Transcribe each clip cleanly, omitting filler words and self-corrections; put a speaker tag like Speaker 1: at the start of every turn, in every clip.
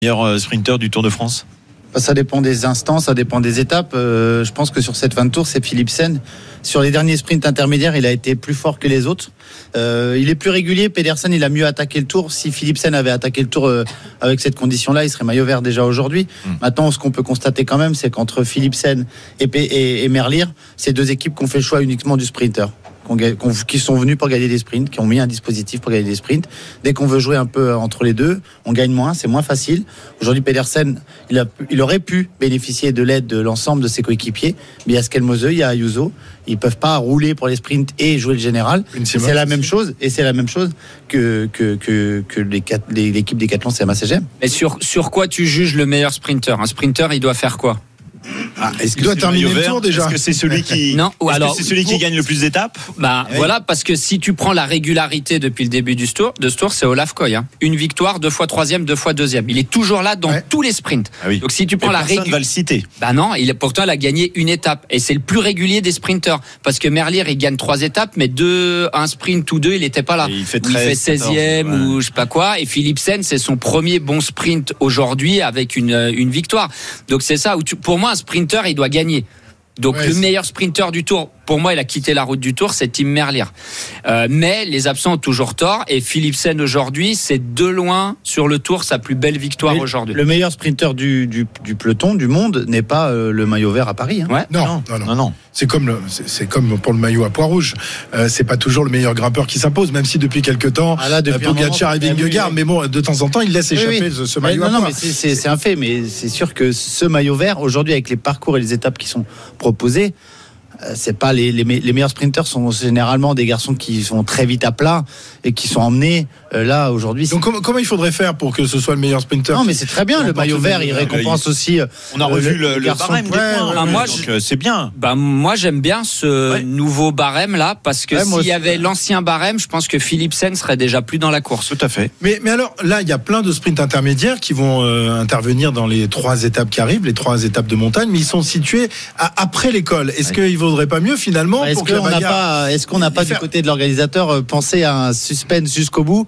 Speaker 1: Meilleur sprinter du Tour de France?
Speaker 2: Ça dépend des instants, ça dépend des étapes. Je pense que sur cette fin de tour, c'est Philipsen. Sur les derniers sprints intermédiaires, il a été plus fort que les autres. Il est plus régulier. Pedersen, il a mieux attaqué le tour. Si Philipsen avait attaqué le tour avec cette condition-là, il serait maillot vert déjà aujourd'hui. Maintenant, ce qu'on peut constater quand même, c'est qu'entre Philipsen et Merlier, c'est deux équipes qui ont fait le choix uniquement du sprinter. Qui sont venus pour gagner des sprints, qui ont mis un dispositif pour gagner des sprints. Dès qu'on veut jouer un peu entre les deux, on gagne moins, c'est moins facile. Aujourd'hui, Pedersen, il aurait pu bénéficier de l'aide de l'ensemble de ses coéquipiers, mais il y a Skelmose, il y a Ayuso, ils peuvent pas rouler pour les sprints et jouer le général. C'est la même chose, et c'est la même chose que l'équipe Decathlon CMA-CGM.
Speaker 3: Mais sur quoi tu juges le meilleur sprinter? Un sprinter, il doit faire quoi?
Speaker 4: Est-ce qu'il doit terminer le tour déjà?
Speaker 1: Est-ce que c'est celui qui qui gagne le plus d'étapes?
Speaker 3: Voilà, parce que si tu prends la régularité depuis le début de ce tour, c'est Olaf Koy. Une victoire, 2 fois troisième, 2 fois deuxième. Il est toujours là dans tous les sprints. Donc si tu prends
Speaker 1: personne va le citer.
Speaker 3: Non, pourtant il a gagné une étape et c'est le plus régulier des sprinters. Parce que Merlier il gagne 3 étapes, mais un sprint ou 2 il était pas là.
Speaker 1: Il fait
Speaker 3: 16e ou je sais pas quoi. Et Philipsen c'est son premier bon sprint aujourd'hui avec une victoire. Donc c'est ça où pour moi un sprinter il doit gagner. Donc le meilleur sprinter du Tour, pour moi, il a quitté la route du Tour, c'est Tim Merlier. Mais les absents ont toujours tort. Et Philipsen aujourd'hui, c'est de loin sur le Tour sa plus belle victoire aujourd'hui.
Speaker 2: Le meilleur sprinter du peloton, du monde, n'est pas le maillot vert à Paris.
Speaker 4: Non. C'est comme pour le maillot à pois rouge. C'est pas toujours le meilleur grimpeur qui s'impose, même si depuis quelques temps, Pogacar et Vingegaard, mais bon, de temps en temps, il laisse échapper ce maillot à pois.
Speaker 2: Non, mais c'est un fait. Mais c'est sûr que ce maillot vert, aujourd'hui, avec les parcours et les étapes qui sont proposées, c'est pas les meilleurs sprinters sont généralement des garçons qui sont très vite à plat et qui sont emmenés là aujourd'hui.
Speaker 4: Donc comment il faudrait faire pour que ce soit le meilleur sprinter?
Speaker 2: Non mais c'est très bien, le maillot vert il récompense aussi.
Speaker 1: On a revu le barème des points.
Speaker 3: Moi
Speaker 1: c'est bien.
Speaker 3: Moi j'aime bien ce nouveau barème là parce que s'il y avait l'ancien barème, je pense que Philipsen serait déjà plus dans la course.
Speaker 1: Tout à fait.
Speaker 4: Mais alors là il y a plein de sprints intermédiaires qui vont intervenir dans les 3 étapes qui arrivent, les 3 étapes de montagne, mais ils sont situés après l'école. Est-ce qu'il vaudrait pas mieux finalement
Speaker 2: est-ce qu'on n'a pas du côté de l'organisateur pensé à un suspense jusqu'au bout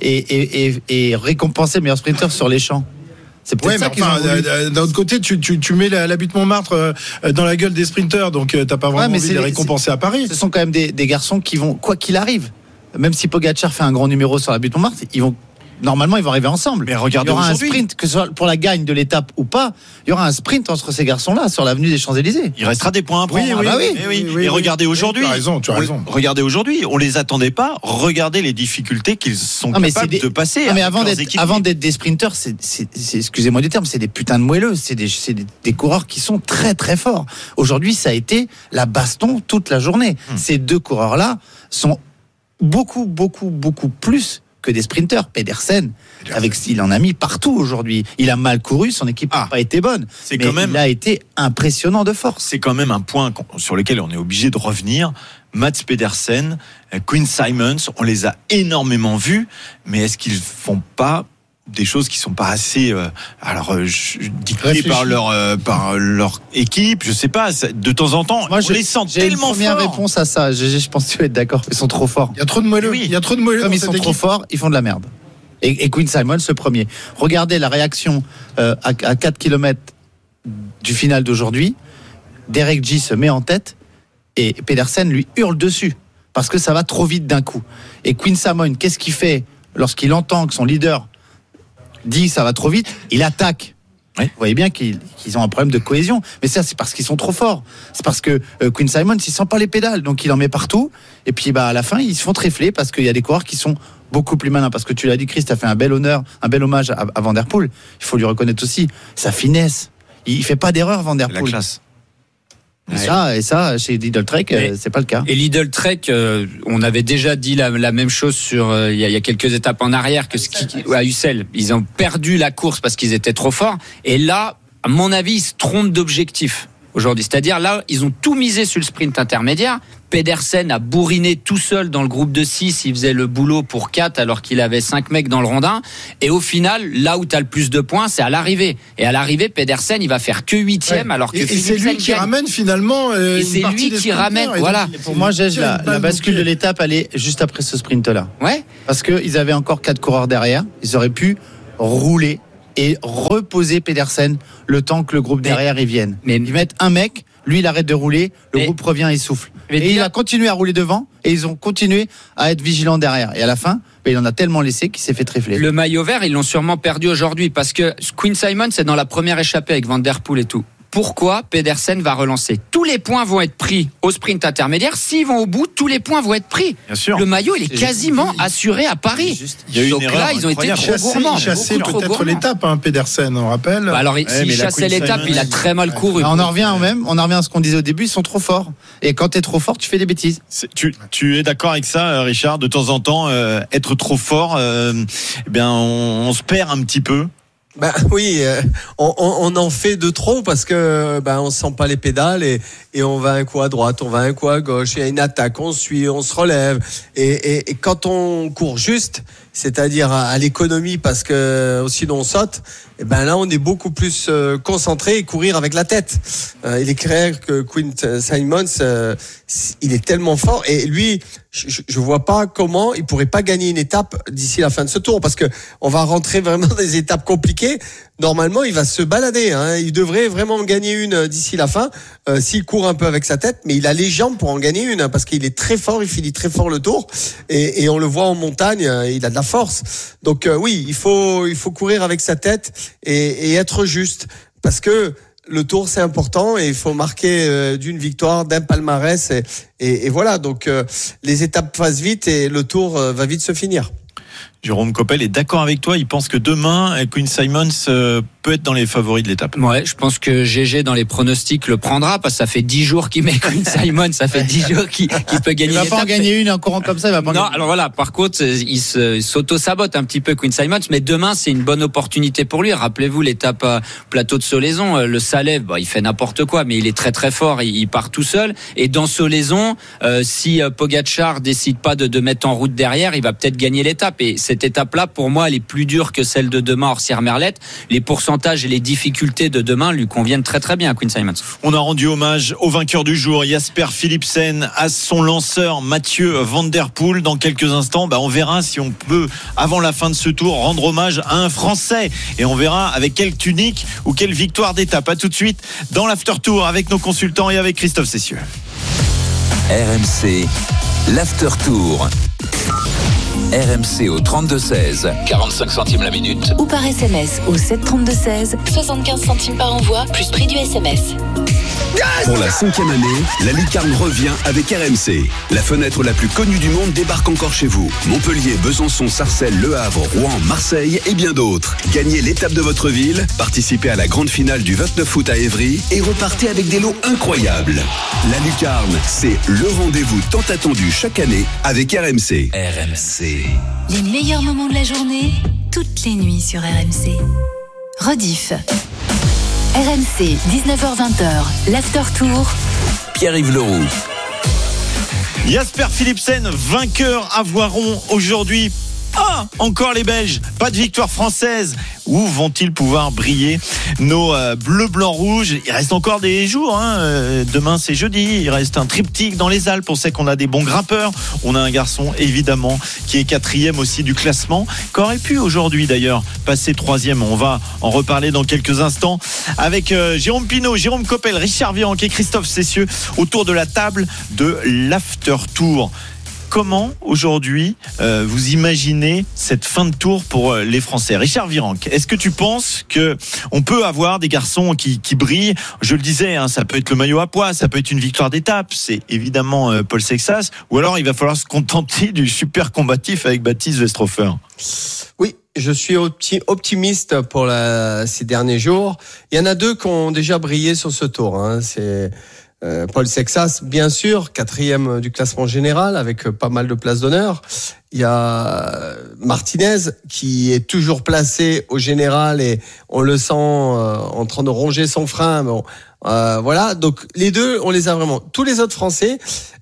Speaker 2: et récompenser le meilleur sprinter sur les champs? C'est peut-être ça qu'ils ont voulu.
Speaker 4: D'un autre côté, tu mets la butte Montmartre dans la gueule des sprinters, donc t'as pas vraiment envie de les récompenser à Paris.
Speaker 2: Ce sont quand même des garçons qui vont, quoi qu'il arrive, même si Pogacar fait un grand numéro sur la butte Montmartre, normalement ils vont arriver ensemble.
Speaker 1: Mais regardez,
Speaker 2: il y aura un sprint, que ce soit pour la gagne de l'étape ou pas, il y aura un sprint entre ces garçons-là sur l'avenue des Champs-Élysées.
Speaker 1: Il restera des points à prendre.
Speaker 2: Oui.
Speaker 1: Et regardez aujourd'hui.
Speaker 4: Tu as raison.
Speaker 1: Regardez aujourd'hui, on les attendait pas. Regardez les difficultés qu'ils sont capables de passer.
Speaker 2: Mais avant d'être des sprinters, c'est excusez-moi du terme, c'est des putains de moelleux. C'est des coureurs qui sont très très forts. Aujourd'hui, ça a été la baston toute la journée. Ces deux coureurs-là sont beaucoup plus que des sprinters. Pedersen, il en a mis partout aujourd'hui. Il a mal couru, son équipe n'a pas été bonne. Il a été impressionnant de force.
Speaker 1: C'est quand même un point sur lequel on est obligé de revenir. Mats Pedersen, Quinn Simmons, on les a énormément vus, mais est-ce qu'ils font pas des choses qui sont pas assez dictées par leur équipe, je sais pas, de temps en temps on les sent tellement forts.
Speaker 2: J'ai une première réponse à ça, je pense que tu vas être d'accord, ils sont trop forts.
Speaker 4: Il y a trop de moelleux.
Speaker 2: Comme ils sont trop forts, ils font de la merde. Et Quinn Simmons le premier. Regardez la réaction à 4 km du final d'aujourd'hui. Derek J se met en tête et Pedersen lui hurle dessus parce que ça va trop vite d'un coup. Et Quinn Simmons, qu'est-ce qu'il fait lorsqu'il entend que son leader dit ça va trop vite, il attaque. Vous voyez bien qu'ils ont un problème de cohésion, mais ça c'est parce qu'ils sont trop forts. C'est parce que Quinn Simmons il sent pas les pédales, donc il en met partout. Et puis à la fin ils se font tréfler parce qu'il y a des coureurs qui sont beaucoup plus malins. Parce que tu l'as dit, Chris, t'as fait un bel hommage à Van der Poel. Il faut lui reconnaître aussi sa finesse. Il fait pas d'erreur, Van der Poel.
Speaker 1: La classe.
Speaker 2: Et ça, chez Lidl Trek, c'est pas le cas.
Speaker 3: Et Lidl Trek, on avait déjà dit la même chose sur il y a quelques étapes en arrière à Ussel. Ils ont perdu la course parce qu'ils étaient trop forts. Et là, à mon avis, ils se trompent d'objectif aujourd'hui. C'est-à-dire là, ils ont tout misé sur le sprint intermédiaire. Pedersen a bourriné tout seul dans le groupe de 6, il faisait le boulot pour 4 alors qu'il avait 5 mecs dans le rondin. Et au final, là où tu as le plus de points, c'est à l'arrivée. Et à l'arrivée, Pedersen, il va faire que 8e alors que
Speaker 4: c'est lui qui ramène finalement
Speaker 3: et c'est lui qui ramène, voilà.
Speaker 2: Pour moi, la bascule de l'étape, elle est juste après ce sprint-là.
Speaker 3: Ouais.
Speaker 2: Parce qu'ils avaient encore 4 coureurs derrière, ils auraient pu rouler et reposer Pedersen le temps que le groupe derrière y vienne. Ils mettent un mec, lui il arrête de rouler, le groupe revient et souffle. Et il a continué à rouler devant et ils ont continué à être vigilants derrière. Et à la fin, il en a tellement laissé qu'il s'est fait trifler.
Speaker 3: Le maillot vert, ils l'ont sûrement perdu aujourd'hui parce que Quinn Simons c'est dans la première échappée avec Van Der Poel et tout. Pourquoi Pedersen va relancer? Tous les points vont être pris au sprint intermédiaire. S'ils vont au bout, tous les points vont être pris.
Speaker 1: Bien sûr.
Speaker 3: Le maillot, il est quasiment assuré à Paris.
Speaker 1: Il y a eu
Speaker 3: donc
Speaker 1: une
Speaker 3: là, ils ont été trop gourmands.
Speaker 4: Il chassait peut-être l'étape, Pedersen, on rappelle.
Speaker 3: Alors, s'il chassait l'étape, il a très mal couru.
Speaker 2: On en revient à ce qu'on disait au début, ils sont trop forts. Et quand t'es trop fort, tu fais des bêtises.
Speaker 1: Tu es d'accord avec ça, Richard? De temps en temps, être trop fort, on se perd un petit peu.
Speaker 5: Oui, on en fait de trop parce que on sent pas les pédales et on va un coup à droite, on va un coup à gauche, il y a une attaque, on suit, on se relève et quand on court juste, c'est-à-dire à l'économie parce que sinon on saute, là on est beaucoup plus concentré et courir avec la tête. Il est clair que Quinn Simons il est tellement fort et lui je vois pas comment il pourrait pas gagner une étape d'ici la fin de ce tour parce que on va rentrer vraiment dans des étapes compliquées. Normalement, il va se balader. Il devrait vraiment gagner une d'ici la fin s'il court un peu avec sa tête. Mais il a les jambes pour en gagner une parce qu'il est très fort. Il finit très fort le tour et on le voit en montagne. Il a de la force. Donc oui, il faut courir avec sa tête et être juste parce que le tour c'est important et il faut marquer d'une victoire, d'un palmarès et voilà. Donc les étapes passent vite et le tour va vite se finir.
Speaker 1: Jérôme Coppel est d'accord avec toi. Il pense que demain, Quinn Simons peut être dans les favoris de l'étape.
Speaker 3: Ouais, je pense que GG dans les pronostics le prendra parce que ça fait 10 jours qu'il met Quinn Simons, ça fait 10 jours qu'il peut gagner.
Speaker 2: Il va pas en gagner une en courant comme ça. Il va pas.
Speaker 3: Non, alors voilà. Par contre, il s'auto-sabote un petit peu Quinn Simons, mais demain c'est une bonne opportunité pour lui. Rappelez-vous l'étape plateau de Solaison, le Salève, il fait n'importe quoi, mais il est très très fort. Il part tout seul. Et dans Solaison, si Pogačar décide pas de mettre en route derrière, il va peut-être gagner l'étape. Et cette étape-là, pour moi, elle est plus dure que celle de demain Orsières-Merlette. Les pourcentages et les difficultés de demain lui conviennent très très bien à Quinn Simons.
Speaker 1: On a rendu hommage au vainqueur du jour, Jasper Philipsen, à son lanceur Mathieu Van Der Poel. Dans quelques instants, on verra si on peut, avant la fin de ce tour, rendre hommage à un Français. Et on verra avec quelle tunique ou quelle victoire d'étape. À tout de suite dans l'After Tour avec nos consultants et avec Christophe Cessieux.
Speaker 6: RMC, l'After Tour. RMC au 32-16, 45 centimes la minute.
Speaker 7: Ou par SMS au 732-16, 75 centimes par envoi, plus prix du SMS.
Speaker 6: Pour la 5e année, la lucarne revient avec RMC. La fenêtre la plus connue du monde débarque encore chez vous. Montpellier, Besançon, Sarcelles, Le Havre, Rouen, Marseille et bien d'autres. Gagnez l'étape de votre ville, participez à la grande finale du 29 août à Évry et repartez avec des lots incroyables. La lucarne, c'est le rendez-vous tant attendu chaque année avec RMC. RMC.
Speaker 7: Les meilleurs moments de la journée, toutes les nuits sur RMC. Rediff. RMC, 19h-20h, l'After Tour.
Speaker 6: Pierre-Yves Leroux.
Speaker 1: Jasper Philipsen, vainqueur à Voiron aujourd'hui. Encore les Belges, pas de victoire française. Où vont-ils pouvoir briller nos bleus, blancs, rouges? Il reste encore des jours. Demain c'est jeudi. Il reste un triptyque dans les Alpes. On sait qu'on a des bons grimpeurs. On a un garçon évidemment qui est 4e aussi du classement, qui aurait pu aujourd'hui d'ailleurs passer 3e. On va en reparler dans quelques instants avec Jérôme Pinault, Jérôme Coppel, Richard Virenque et Christophe Cessieux autour de la table de l'After Tour. Comment aujourd'hui vous imaginez cette fin de tour pour les Français? Richard Virenque, est-ce que tu penses que on peut avoir des garçons qui brillent? Je le disais, ça peut être le maillot à pois, ça peut être une victoire d'étape, c'est évidemment Paul Sexas, ou alors il va falloir se contenter du super combatif avec Baptiste Westhofer.
Speaker 5: Oui, je suis optimiste pour ces derniers jours. Il y en a deux qui ont déjà brillé sur ce tour. C'est Paul Sexas, bien sûr, 4e du classement général avec pas mal de places d'honneur. Il y a Martinez qui est toujours placé au général et on le sent en train de ronger son frein. Bon, voilà, donc les deux, on les a vraiment. Tous les autres Français,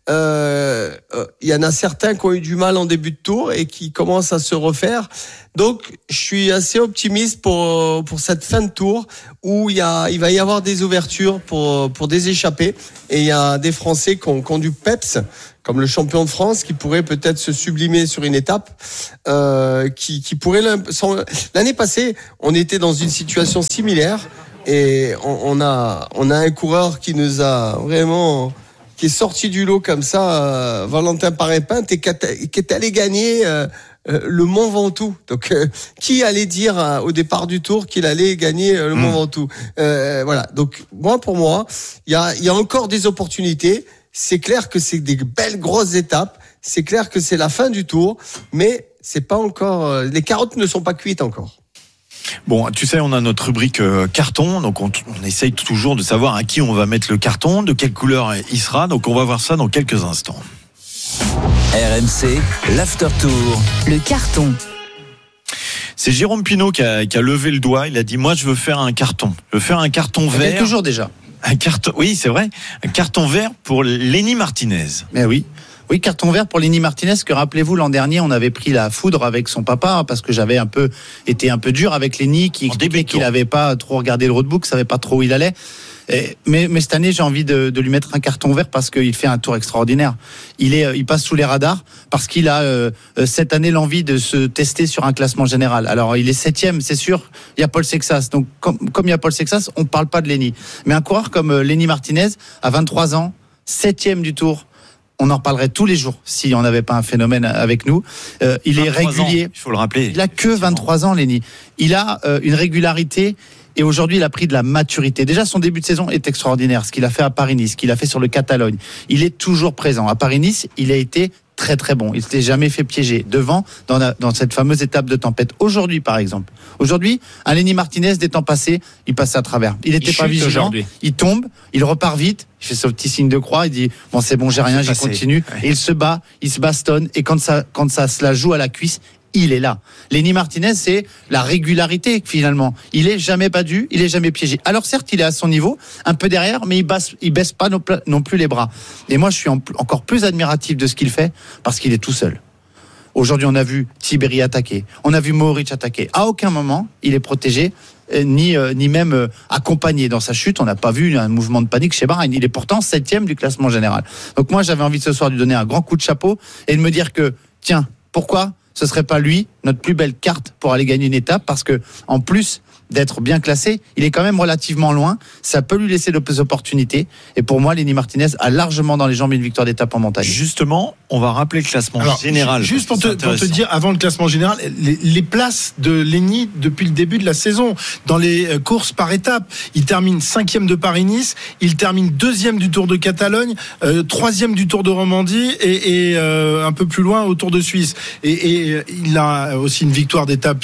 Speaker 5: il y en a certains qui ont eu du mal en début de tour et qui commencent à se refaire. Donc, je suis assez optimiste pour cette fin de tour où il va y avoir des ouvertures pour des échappées et il y a des Français qui ont du peps, comme le champion de France, qui pourrait peut-être se sublimer sur une étape, qui pourrait l'année passée, on était dans une situation similaire et on a un coureur qui nous a vraiment, qui est sorti du lot comme ça, Valentin Paré-Pinte, et qui est allé gagner le Mont Ventoux. Donc, qui allait dire au départ du Tour qu'il allait gagner le Mont Ventoux? Voilà. Donc, pour moi, il y a encore des opportunités. C'est clair que c'est des belles grosses étapes. C'est clair que c'est la fin du Tour, mais c'est pas encore. Les carottes ne sont pas cuites encore.
Speaker 1: Bon, tu sais, on a notre rubrique carton, donc on essaye toujours de savoir à qui on va mettre le carton, de quelle couleur il sera. Donc on va voir ça dans quelques instants.
Speaker 6: RMC, l'After Tour.
Speaker 7: Le carton.
Speaker 1: C'est Jérôme Pinault qui a levé le doigt. Il a dit, moi, je veux faire un carton. Je veux faire un carton vert.
Speaker 2: Quelques jours déjà.
Speaker 1: Un carton, oui, c'est vrai. Un carton vert pour Lenny Martinez.
Speaker 2: Mais oui. Oui, carton vert pour Lenny Martinez, que rappelez-vous, l'an dernier, on avait pris la foudre avec son papa, parce que j'avais été un peu dur avec Lenny, qui expliquait qu'il n'avait pas trop regardé le roadbook, savait pas trop où il allait. Mais cette année, j'ai envie de lui mettre un carton vert parce qu'il fait un tour extraordinaire. Il passe sous les radars parce qu'il a cette année l'envie de se tester sur un classement général. Alors, il est 7e, c'est sûr. Il y a Paul Sexas. Donc, comme il y a Paul Sexas, on parle pas de Lenny. Mais un coureur comme Lenny Martinez, à 23 ans, 7e du tour. On en parlerait tous les jours si on n'avait pas un phénomène avec nous. Il est régulier.
Speaker 1: Ans, il faut le rappeler.
Speaker 2: Il a que 23 ans, Lenny. Il a une régularité. Et aujourd'hui, il a pris de la maturité. Déjà, son début de saison est extraordinaire. Ce qu'il a fait à Paris-Nice, ce qu'il a fait sur le Catalogne. Il est toujours présent. À Paris-Nice, il a été très très bon. Il s'était jamais fait piéger devant dans cette fameuse étape de tempête. Aujourd'hui, par exemple. Aujourd'hui, un Lenny Martinez des temps passés, il passe à travers. Il n'était pas vigilant. Aujourd'hui. Il tombe, il repart vite. Il fait son petit signe de croix. Il dit bon, c'est bon, j'ai rien, j'y continue. Ouais. Et il se bat, il se bastonne. Et quand ça se la joue à la cuisse, il est là. Lenny Martinez, c'est la régularité finalement. Il est jamais battu, il est jamais piégé. Alors certes, il est à son niveau, un peu derrière, mais il baisse pas non plus les bras. Et moi, je suis encore plus admiratif de ce qu'il fait parce qu'il est tout seul. Aujourd'hui, on a vu Tiberi attaquer, on a vu Mohoric attaquer. À aucun moment, il est protégé. Ni même accompagné dans sa chute. On n'a pas vu un mouvement de panique chez Bahreïn. Il est pourtant 7e du classement général. Donc moi, j'avais envie ce soir de lui donner un grand coup de chapeau et de me dire que, tiens, pourquoi ce serait pas lui notre plus belle carte pour aller gagner une étape, parce que en plus d'être bien classé, il est quand même relativement loin, ça peut lui laisser des opportunités, et pour moi Lenny Martinez a largement dans les jambes une victoire d'étape en montagne.
Speaker 1: Justement, on va rappeler le classement général.
Speaker 4: Juste pour te dire, avant le classement général, les places de Lenny depuis le début de la saison, dans les courses par étapes, il termine 5e de Paris-Nice, il termine 2e du Tour de Catalogne, 3e du Tour de Romandie et un peu plus loin au Tour de Suisse. Et il a aussi une victoire d'étape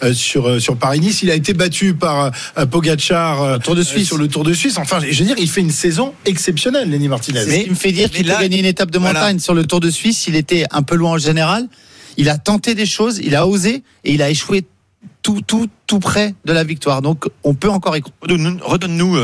Speaker 4: sur Paris-Nice. Il a été battu par Pogačar sur le Tour de Suisse. Enfin, je veux dire, il fait une saison exceptionnelle, Lenny Martinez.
Speaker 2: C'est ce qui me fait dire qu'il a gagné une étape de montagne sur le Tour de Suisse. Il était un peu loin en général. Il a tenté des choses, il a osé et il a échoué tout près de la victoire. Donc, on peut encore y croire.
Speaker 1: Redonne-nous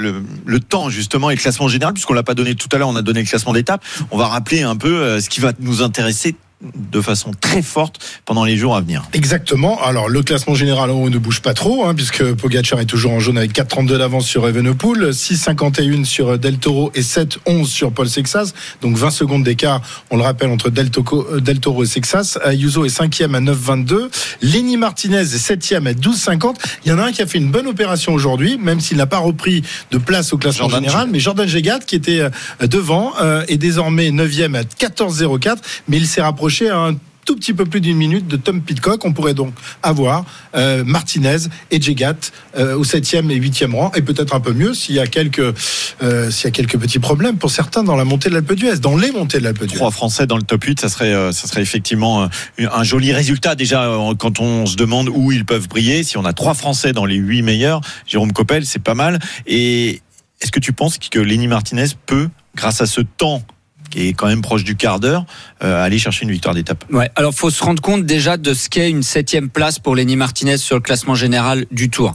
Speaker 1: le temps, justement, et le classement général, puisqu'on l'a pas donné tout à l'heure, on a donné le classement d'étape. On va rappeler un peu ce qui va nous intéresser de façon très forte pendant les jours à venir.
Speaker 4: Exactement. Alors le classement général ne bouge pas trop, puisque Pogačar est toujours en jaune avec 4,32 d'avance sur Evenepoel, 6,51 sur Del Toro et 7,11 sur Paul Sexas. Donc 20 secondes d'écart, on le rappelle, entre Del Toro et Sexas. Ayuso est 5e à 9,22. Lenny Martinez est 7e à 12,50. Il y en a un qui a fait une bonne opération aujourd'hui, même s'il n'a pas repris de place au classement général, mais Jordan Jegat, qui était devant, est désormais 9e à 14,04, mais il s'est rapproché à un tout petit peu plus d'une minute de Tom Pidcock. On pourrait donc avoir Martinez et Jegat au 7e et 8e rang, et peut-être un peu mieux s'il y a quelques petits problèmes pour certains dans la montée de l'Alpe d'Huez, dans les montées de l'Alpe d'Huez.
Speaker 1: 3 Français dans le top 8, ça serait effectivement un joli résultat déjà quand on se demande où ils peuvent briller. Si on a 3 Français dans les 8 meilleurs, Jérôme Coppel, c'est pas mal. Et est-ce que tu penses que Lenny Martinez peut, grâce à ce temps qui est quand même proche du quart d'heure, aller chercher une victoire d'étape?
Speaker 3: Ouais, alors faut se rendre compte déjà de ce qu'est une 7e place pour Lenny Martinez sur le classement général du Tour.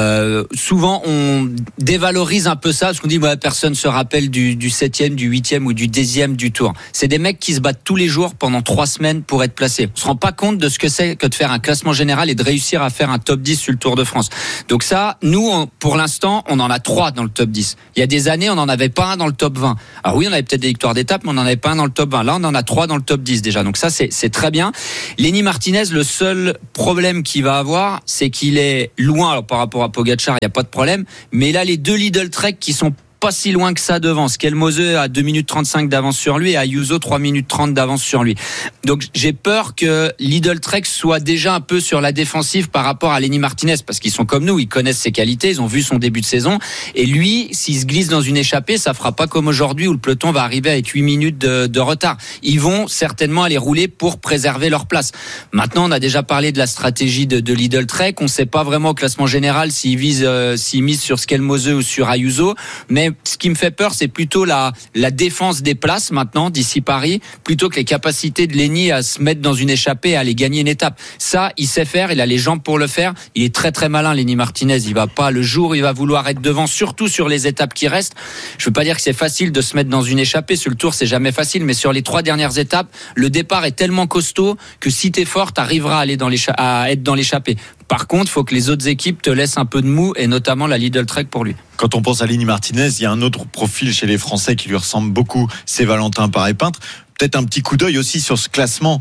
Speaker 3: Souvent on dévalorise un peu ça, parce qu'on dit personne se rappelle du 7e, du 8e ou du 10e du Tour. C'est des mecs qui se battent tous les jours pendant 3 semaines pour être placés. On se rend pas compte de ce que c'est que de faire un classement général et de réussir à faire un top 10 sur le Tour de France. Donc ça, nous, pour l'instant, on en a 3 dans le top 10. Il y a des années, on n'en avait pas un dans le top 20. Alors oui, on avait peut-être des victoires d'étape, étapes, mais on n'en avait pas un dans le top 20. Là, on en a 3 dans le top 10 déjà. Donc ça, c'est très bien. Lenny Martinez, le seul problème qu'il va avoir, c'est qu'il est loin. Alors, par rapport à Pogačar, il n'y a pas de problème. Mais là, les 2 Lidl Trek qui sont pas si loin que ça devant. Skelmose a 2 minutes 35 d'avance sur lui et Ayuso 3 minutes 30 d'avance sur lui. Donc j'ai peur que Lidl Trek soit déjà un peu sur la défensive par rapport à Lenny Martinez, parce qu'ils sont comme nous, ils connaissent ses qualités, ils ont vu son début de saison, et lui, s'il se glisse dans une échappée, ça fera pas comme aujourd'hui où le peloton va arriver avec 8 minutes de retard. Ils vont certainement aller rouler pour préserver leur place. Maintenant, on a déjà parlé de la stratégie de Lidl Trek, on sait pas vraiment au classement général s'ils misent sur Skelmose ou sur Ayuso, mais ce qui me fait peur, c'est plutôt la défense des places maintenant d'ici Paris, plutôt que les capacités de Lenny à se mettre dans une échappée et à aller gagner une étape. Ça, il sait faire, il a les jambes pour le faire. Il est très très malin, Lenny Martinez. Il va pas, le jour où il va vouloir être devant, surtout sur les étapes qui restent. Je veux pas dire que c'est facile de se mettre dans une échappée. Sur le Tour, c'est jamais facile, mais sur les 3 dernières étapes, le départ est tellement costaud que si t'es fort, t'arriveras à être dans l'échappée. Par contre, il faut que les autres équipes te laissent un peu de mou, et notamment la Lidl Trek pour lui.
Speaker 1: Quand on pense à Lenny Martinez, il y a un autre profil chez les Français qui lui ressemble beaucoup, c'est Valentin Paré-Peintre. Peut-être un petit coup d'œil aussi sur ce classement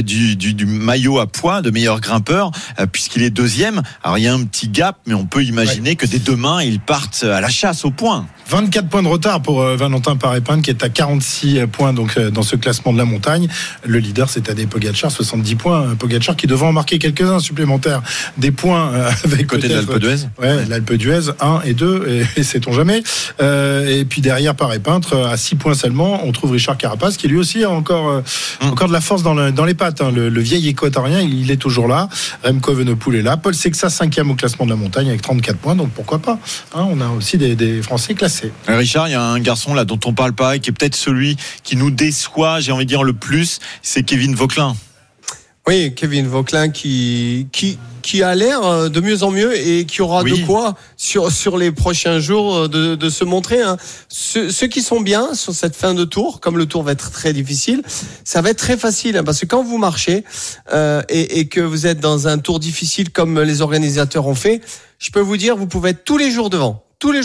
Speaker 1: du maillot à poids de meilleur grimpeur, puisqu'il est 2e. Alors il y a un petit gap, mais on peut imaginer que dès demain, ils partent à la chasse au point.
Speaker 4: 24 points de retard pour Valentin Paré-Peintre, qui est à 46 points donc dans ce classement de la montagne. Le leader, c'est Tadej Pogačar, 70 points. Pogačar qui devrait en marquer quelques-uns supplémentaires. Des points avec
Speaker 1: côté de l'Alpe d'Huez.
Speaker 4: Ouais, l'Alpe d'Huez 1 et 2, et sait-on jamais. Et puis derrière Paré-Peintre, à 6 points seulement, on trouve Richard Carapaz, qui lui aussi a encore de la force dans les pattes. Le vieil équatorien, il est toujours là. Remco Evenepoel est là. Paul Sexas, 5e au classement de la montagne avec 34 points. Donc pourquoi pas. On a aussi des Français classés.
Speaker 1: Richard, il y a un garçon là dont on parle pas et qui est peut-être celui qui nous déçoit, j'ai envie de dire le plus, c'est Kevin Vauquelin.
Speaker 5: Oui, Kevin Vauquelin qui a l'air de mieux en mieux et qui aura de quoi sur les prochains jours de se montrer. Ceux qui sont bien sur cette fin de tour, comme le tour va être très difficile, ça va être très facile, parce que quand vous marchez et que vous êtes dans un tour difficile comme les organisateurs ont fait, je peux vous dire, vous pouvez être tous les jours devant,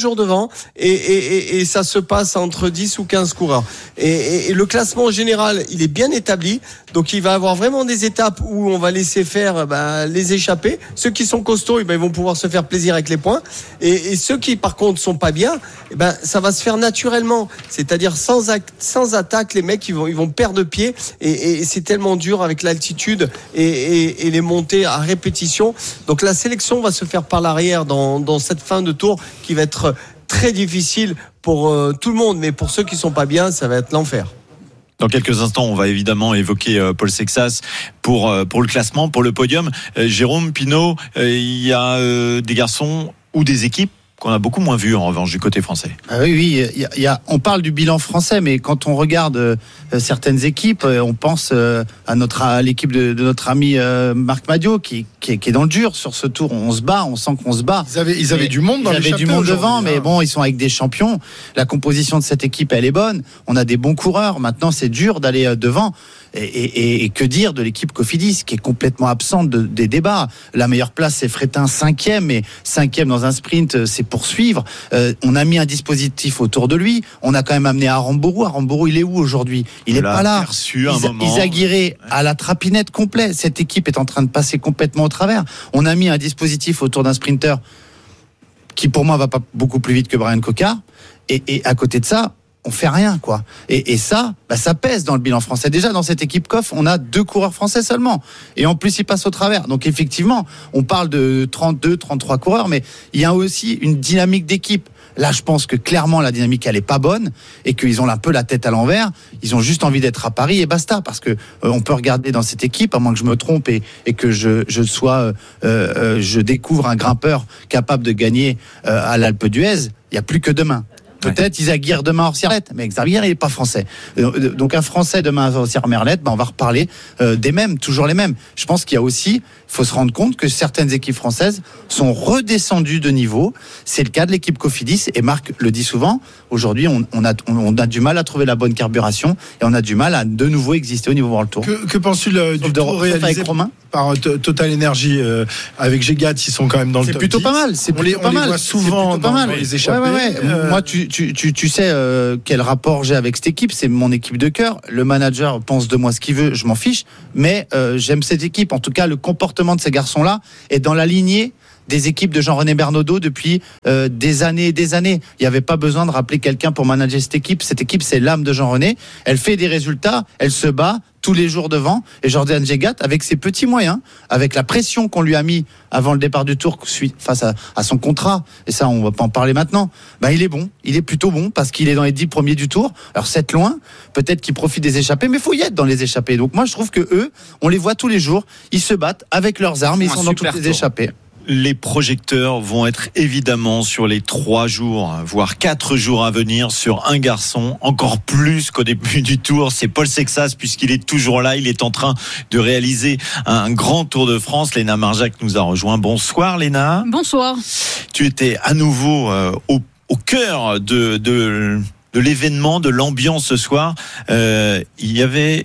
Speaker 5: et ça se passe entre 10 ou 15 coureurs. Et le classement général, il est bien établi. Donc il va avoir vraiment des étapes où on va laisser faire les échappées. Ceux qui sont costauds, ils vont pouvoir se faire plaisir avec les points. Et ceux qui par contre sont pas bien, ça va se faire naturellement. C'est-à-dire sans attaque, les mecs ils vont perdre pied. Et c'est tellement dur avec l'altitude et les montées à répétition. Donc la sélection va se faire par l'arrière dans cette fin de tour qui va être très difficile pour tout le monde, mais pour ceux qui sont pas bien, ça va être l'enfer.
Speaker 1: Dans quelques instants, on va évidemment évoquer Paul Sexas pour le classement, pour le podium. Jérôme Pinault, il y a des garçons ou des équipes qu'on a beaucoup moins vu en revanche du côté français.
Speaker 2: Oui, on parle du bilan français, mais quand on regarde certaines équipes, on pense à l'équipe de notre ami Marc Madiot qui est dans le dur sur ce tour. On sent qu'on se bat.
Speaker 4: Ils avaient du monde dans les
Speaker 2: Ils avaient du monde devant, mais bon, ils sont avec des champions. La composition de cette équipe, elle est bonne. On a des bons coureurs. Maintenant, c'est dur d'aller devant. Et que dire de l'équipe Cofidis qui est complètement absente des débats. La meilleure place, c'est Frétin, 5e, mais 5e dans un sprint, c'est poursuivre. On a mis un dispositif autour de lui. On a quand même amené Aramburu. Aramburu, il est où aujourd'hui? Il est pas là. Izaguirre à la trapinette complet. Cette équipe est en train de passer complètement au travers. On a mis un dispositif autour d'un sprinter qui, pour moi, va pas beaucoup plus vite que Brian Cocard. Et à côté de ça, on fait rien, quoi. Et ça, ça pèse dans le bilan français. Déjà, dans cette équipe COF, on a 2 coureurs français seulement. Et en plus, ils passent au travers. Donc, effectivement, on parle de 32, 33 coureurs, mais il y a aussi une dynamique d'équipe. Là, je pense que clairement, la dynamique, elle est pas bonne et qu'ils ont un peu la tête à l'envers. Ils ont juste envie d'être à Paris et basta. Parce que on peut regarder dans cette équipe, à moins que je me trompe et que je découvre un grimpeur capable de gagner à l'Alpe d'Huez. Il y a plus que demain. Peut-être Izaguirre demain hors Merlette, mais Izaguirre il n'est pas français. Donc un Français demain hors Merlette, on va reparler des mêmes, toujours les mêmes. Je pense qu'il y a aussi, faut se rendre compte que certaines équipes françaises sont redescendues de niveau. C'est le cas de l'équipe Cofidis, et Marc le dit souvent. Aujourd'hui, on a du mal à trouver la bonne carburation et on a du mal à de nouveau exister au niveau World Tour.
Speaker 4: Que penses-tu du tour réalisé par Total Energy avec Gégat? Ils sont quand même dans le top 10.
Speaker 2: C'est plutôt pas mal. On les voit
Speaker 4: souvent dans les échappées.
Speaker 2: Moi, tu sais quel rapport j'ai avec cette équipe. C'est mon équipe de cœur. Le manager pense de moi ce qu'il veut, je m'en fiche. Mais j'aime cette équipe. En tout cas, le comportement de ces garçons-là est dans la lignée des équipes de Jean-René Bernaudot depuis des années et des années. Il n'y avait pas besoin de rappeler quelqu'un pour manager cette équipe. Cette équipe, c'est l'âme de Jean-René. Elle fait des résultats, elle se bat tous les jours devant. Et Jordan Gégat, avec ses petits moyens, avec la pression qu'on lui a mis avant le départ du Tour face à son contrat, et ça, on va pas en parler maintenant, il est bon. Il est plutôt bon parce qu'il est dans les 10 premiers du Tour. Alors, 7 loin, peut-être qu'il profite des échappées, mais il faut y être dans les échappées. Donc, moi, je trouve que eux, on les voit tous les jours. Ils se battent avec leurs armes, ils sont dans toutes les échappées.
Speaker 1: Les projecteurs vont être évidemment sur les 3 jours, voire 4 jours à venir sur un garçon, encore plus qu'au début du Tour. C'est Paul Sexas, puisqu'il est toujours là. Il est en train de réaliser un grand Tour de France. Léna Marjac nous a rejoint. Bonsoir Léna.
Speaker 8: Bonsoir.
Speaker 1: Tu étais à nouveau au cœur de l'événement, de l'ambiance ce soir. Il y avait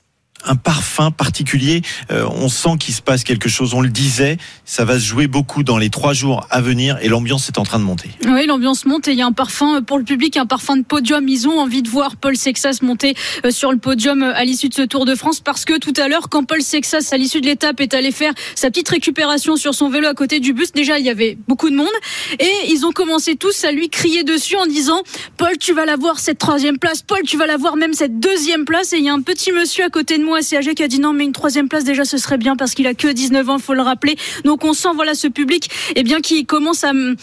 Speaker 1: un parfum particulier, on sent qu'il se passe quelque chose, on le disait, ça va se jouer beaucoup dans les 3 jours à venir et l'ambiance est en train de monter.
Speaker 8: Oui, l'ambiance monte et il y a un parfum pour le public, un parfum de podium. Ils ont envie de voir Paul Sexas monter sur le podium à l'issue de ce Tour de France, parce que tout à l'heure, quand Paul Sexas, à l'issue de l'étape, est allé faire sa petite récupération sur son vélo à côté du bus, déjà il y avait beaucoup de monde et ils ont commencé tous à lui crier dessus en disant « Paul, tu vas l'avoir cette 3e place, Paul, tu vas l'avoir même cette 2e place ». Et il y a un petit monsieur à côté de moi assez âgé qui a dit non, mais une 3e place déjà ce serait bien, parce qu'il a que 19 ans, faut le rappeler. Donc on sent ce public qui commence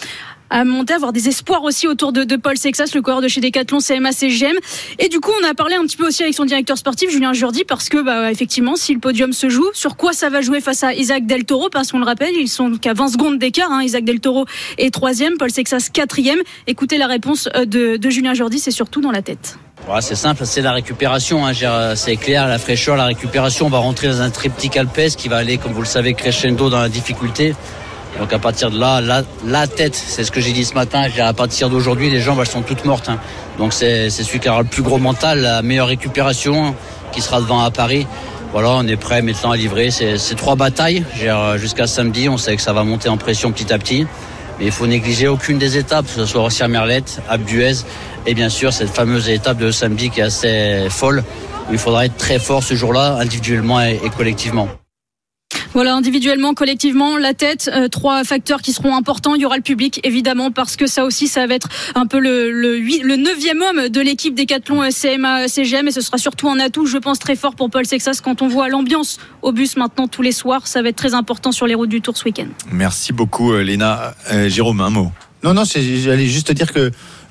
Speaker 8: à monter, à avoir des espoirs aussi autour de Paul Sexas, le coureur de chez Decathlon CMA CGM. Et du coup, on a parlé un petit peu aussi avec son directeur sportif, Julien Jourdi, parce que, effectivement, si le podium se joue, sur quoi ça va jouer face à Isaac Del Toro? Parce qu'on le rappelle, ils sont qu'à 20 secondes d'écart, Isaac Del Toro est 3e, Paul Sexas 4e. Écoutez la réponse de Julien Jourdi, c'est surtout dans la tête.
Speaker 9: Ouais, c'est simple, c'est la récupération, c'est clair, la fraîcheur, la récupération. On va rentrer dans un triptyque alpestre qui va aller, comme vous le savez, crescendo dans la difficulté. Donc à partir de là, la tête, c'est ce que j'ai dit ce matin, à partir d'aujourd'hui, les jambes elles sont toutes mortes. Donc c'est celui qui aura le plus gros mental, la meilleure récupération, qui sera devant à Paris. Voilà, on est prêt maintenant à livrer. C'est 3 batailles, jusqu'à samedi, on sait que ça va monter en pression petit à petit. Mais il faut négliger aucune des étapes, que ce soit Rossière-Merlette, Alpe d'Huez, et bien sûr cette fameuse étape de samedi qui est assez folle, où il faudra être très fort ce jour-là, individuellement et collectivement.
Speaker 8: Voilà, individuellement, collectivement, la tête, 3 facteurs qui seront importants. Il y aura le public, évidemment, parce que ça aussi, ça va être un peu le 9e homme de l'équipe Decathlon CMA CGM, et ce sera surtout un atout, je pense, très fort pour Paul Sexas. Quand on voit l'ambiance au bus maintenant tous les soirs, ça va être très important sur les routes du Tour ce week-end.
Speaker 1: Merci beaucoup, Léna. Jérôme, un mot.
Speaker 2: Non, j'allais juste te dire que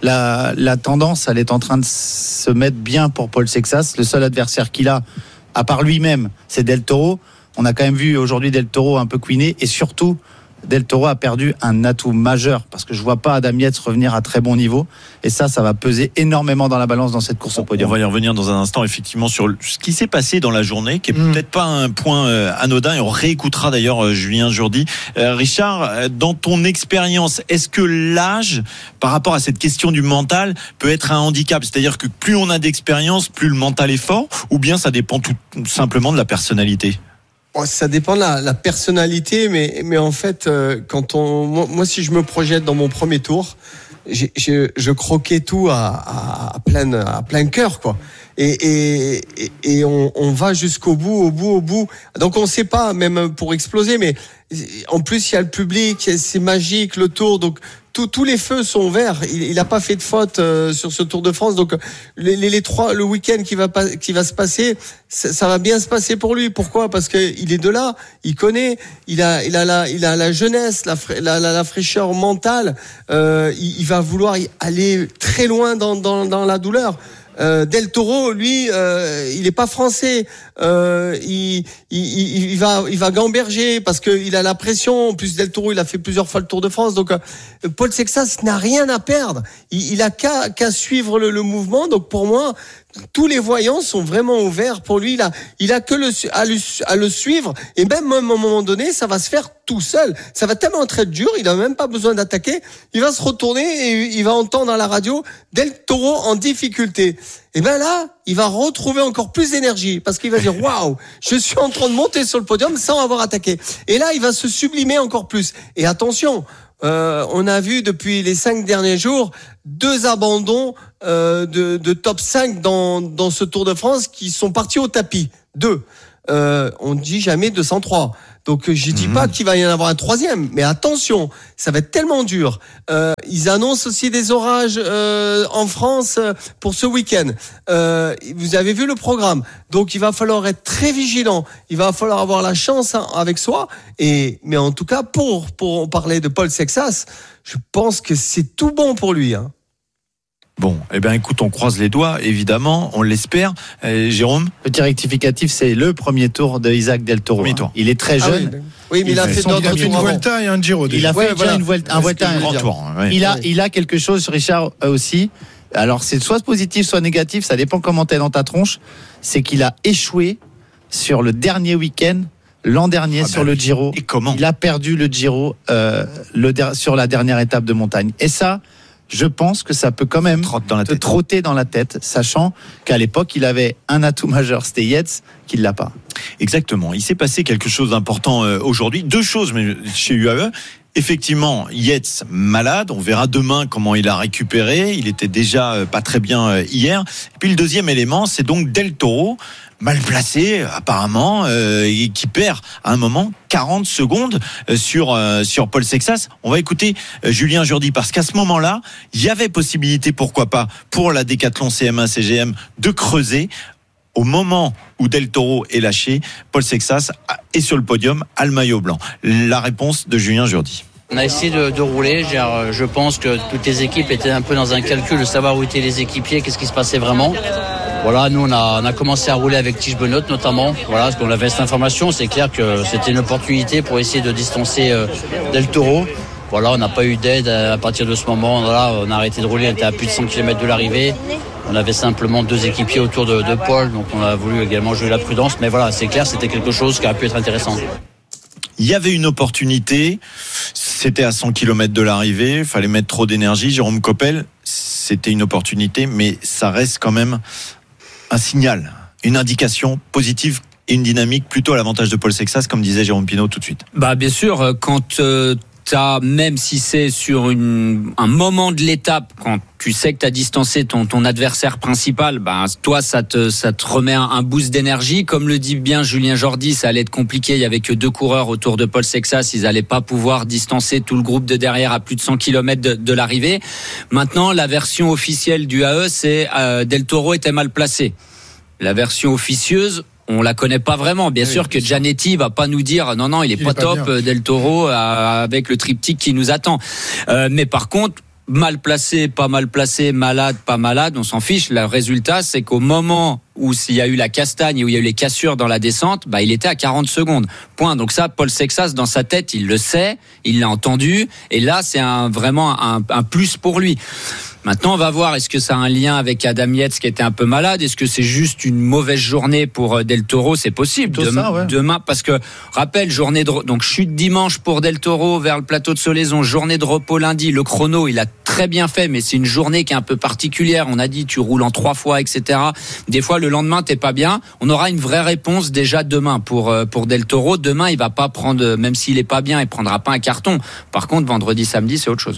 Speaker 2: la tendance, elle est en train de se mettre bien pour Paul Sexas. Le seul adversaire qu'il a, à part lui-même, c'est Del Toro. On a quand même vu aujourd'hui Del Toro un peu couiné, et surtout Del Toro a perdu un atout majeur, parce que je vois pas Adam Yates revenir à très bon niveau, et ça va peser énormément dans la balance dans cette course au podium.
Speaker 1: On va y revenir dans un instant effectivement sur ce qui s'est passé dans la journée, qui est peut-être pas un point anodin, et on réécoutera d'ailleurs Julien Jourdi. Richard, dans ton expérience, est-ce que l'âge par rapport à cette question du mental peut être un handicap? C'est-à-dire que plus on a d'expérience, plus le mental est fort, ou bien ça dépend tout simplement de la personnalité?
Speaker 5: Ça dépend de la personnalité, mais en fait, moi, si je me projette dans mon premier tour, je croquais tout à plein cœur, quoi. Et on va jusqu'au bout. Donc on sait pas, même pour exploser, mais en plus il y a le public, c'est magique le Tour, donc tous les feux sont verts. Il a pas fait de faute sur ce Tour de France, donc les 3, le week-end qui va se passer, ça va bien se passer pour lui. Pourquoi? Parce que il est de là, il connaît, il a la jeunesse, la fraîcheur mentale. Il va vouloir aller très loin dans la douleur. Del Toro, lui, il est pas français. Il va gamberger parce que il a la pression. En plus, Del Toro, il a fait plusieurs fois le Tour de France. Donc, Paul Sexas n'a rien à perdre. Il a qu'à suivre le mouvement. Donc, pour moi, tous les voyants sont vraiment ouverts pour lui. Il a que à le suivre. Et même à un moment donné, ça va se faire tout seul. Ça va tellement être dur, il a même pas besoin d'attaquer. Il va se retourner et il va entendre à la radio Del Toro en difficulté. Et ben là, il va retrouver encore plus d'énergie parce qu'il va dire waouh, je suis en train de monter sur le podium sans avoir attaqué. Et là, il va se sublimer encore plus. Et attention. On a vu depuis les 5 derniers jours 2 abandons de top 5 dans ce Tour de France qui sont partis au tapis. 2. On ne dit jamais 203. Donc je dis pas qu'il va y en avoir un 3e, mais attention, ça va être tellement dur. Ils annoncent aussi des orages en France pour ce week-end. Vous avez vu le programme, donc il va falloir être très vigilant. Il va falloir avoir la chance avec soi. Mais en tout cas, pour parler de Paul Sexas, je pense que c'est tout bon pour lui. Hein.
Speaker 1: Bon, eh bien, écoute, on croise les doigts, évidemment, on l'espère. Jérôme ?
Speaker 2: Petit rectificatif, c'est le premier tour de Isaac Del Toro. Il est très jeune.
Speaker 5: Oui, mais il a fait d'autres
Speaker 4: une Vuelta et un Giro.
Speaker 2: Il a fait déjà un Vuelta et un
Speaker 1: grand tour. Ouais.
Speaker 2: Il a quelque chose, Richard, aussi. Alors, c'est soit positif, soit négatif. Ça dépend comment t'es dans ta tronche. C'est qu'il a échoué sur le dernier week-end. L'an dernier sur le Giro.
Speaker 1: Et comment ?
Speaker 2: Il a perdu le Giro sur la dernière étape de montagne. Et ça, je pense que ça peut quand même te trotter dans la tête, sachant qu'à l'époque, il avait un atout majeur, c'était Yates, qu'il l'a pas.
Speaker 1: Exactement. Il s'est passé quelque chose d'important aujourd'hui. 2 choses mais chez UAE. Effectivement, Yates malade. On verra demain comment il a récupéré. Il était déjà pas très bien hier. Et puis le deuxième élément, c'est donc Del Toro, mal placé apparemment, et qui perd à un moment 40 secondes sur Paul Sexas. On va écouter Julien Jourdi parce qu'à ce moment-là, il y avait possibilité, pourquoi pas, pour la Décathlon CM1 CGM de creuser. Au moment où Del Toro est lâché, Paul Sexas est sur le podium, à le maillot blanc. La réponse de Julien Jourdi.
Speaker 9: On a essayé de rouler. Je pense que toutes les équipes étaient un peu dans un calcul de savoir où étaient les équipiers, qu'est-ce qui se passait vraiment. Voilà, nous on a commencé à rouler avec Tige Benoît notamment. Voilà, parce qu'on avait cette information. C'est clair que c'était une opportunité pour essayer de distancer Del Toro. Voilà, on n'a pas eu d'aide à partir de ce moment-là. On a arrêté de rouler, on était à plus de 100 km de l'arrivée. On avait simplement 2 équipiers autour de Paul, donc on a voulu également jouer la prudence. Mais voilà, c'est clair, c'était quelque chose qui a pu être intéressant.
Speaker 1: Il y avait une opportunité, c'était à 100 km de l'arrivée, il fallait mettre trop d'énergie. Jérôme Coppel, c'était une opportunité, mais ça reste quand même un signal, une indication positive et une dynamique plutôt à l'avantage de Paul Sexas, comme disait Jérôme Pinault tout de suite.
Speaker 3: Bien sûr, quand même si c'est sur un moment de l'étape, quand tu sais que tu as distancé ton adversaire principal, toi ça te remet un boost d'énergie. Comme le dit bien Julien Jourdi, ça allait être compliqué, il y avait que 2 coureurs autour de Paul Sexas, ils allaient pas pouvoir distancer tout le groupe de derrière à plus de 100 km de l'arrivée. Maintenant, la version officielle du AE, c'est Del Toro était mal placé. La version officieuse, on la connaît pas vraiment. Bien sûr que Gianetti va pas nous dire non, il est pas top, Del Toro, avec le triptyque qui nous attend. Mais par contre, mal placé, pas mal placé, malade, pas malade, on s'en fiche. Le résultat, c'est qu'au moment où il y a eu la castagne et où il y a eu les cassures dans la descente, il était à 40 secondes. Point. Donc ça, Paul Sexas, dans sa tête, il le sait, il l'a entendu. Et là, c'est vraiment un plus pour lui. Maintenant, on va voir, est-ce que ça a un lien avec Adam Yates qui était un peu malade? Est-ce que c'est juste une mauvaise journée pour Del Toro? C'est possible. Demain, parce que, rappelle, donc chute dimanche pour Del Toro vers le plateau de Solaison, journée de repos lundi. Le chrono, il a très bien fait, mais c'est une journée qui est un peu particulière. On a dit, tu roules en 3 fois, etc. Des fois, le lendemain, t'es pas bien. On aura une vraie réponse déjà demain pour Del Toro. Demain, il va pas prendre, même s'il est pas bien, il prendra pas un carton. Par contre, vendredi, samedi, c'est autre chose.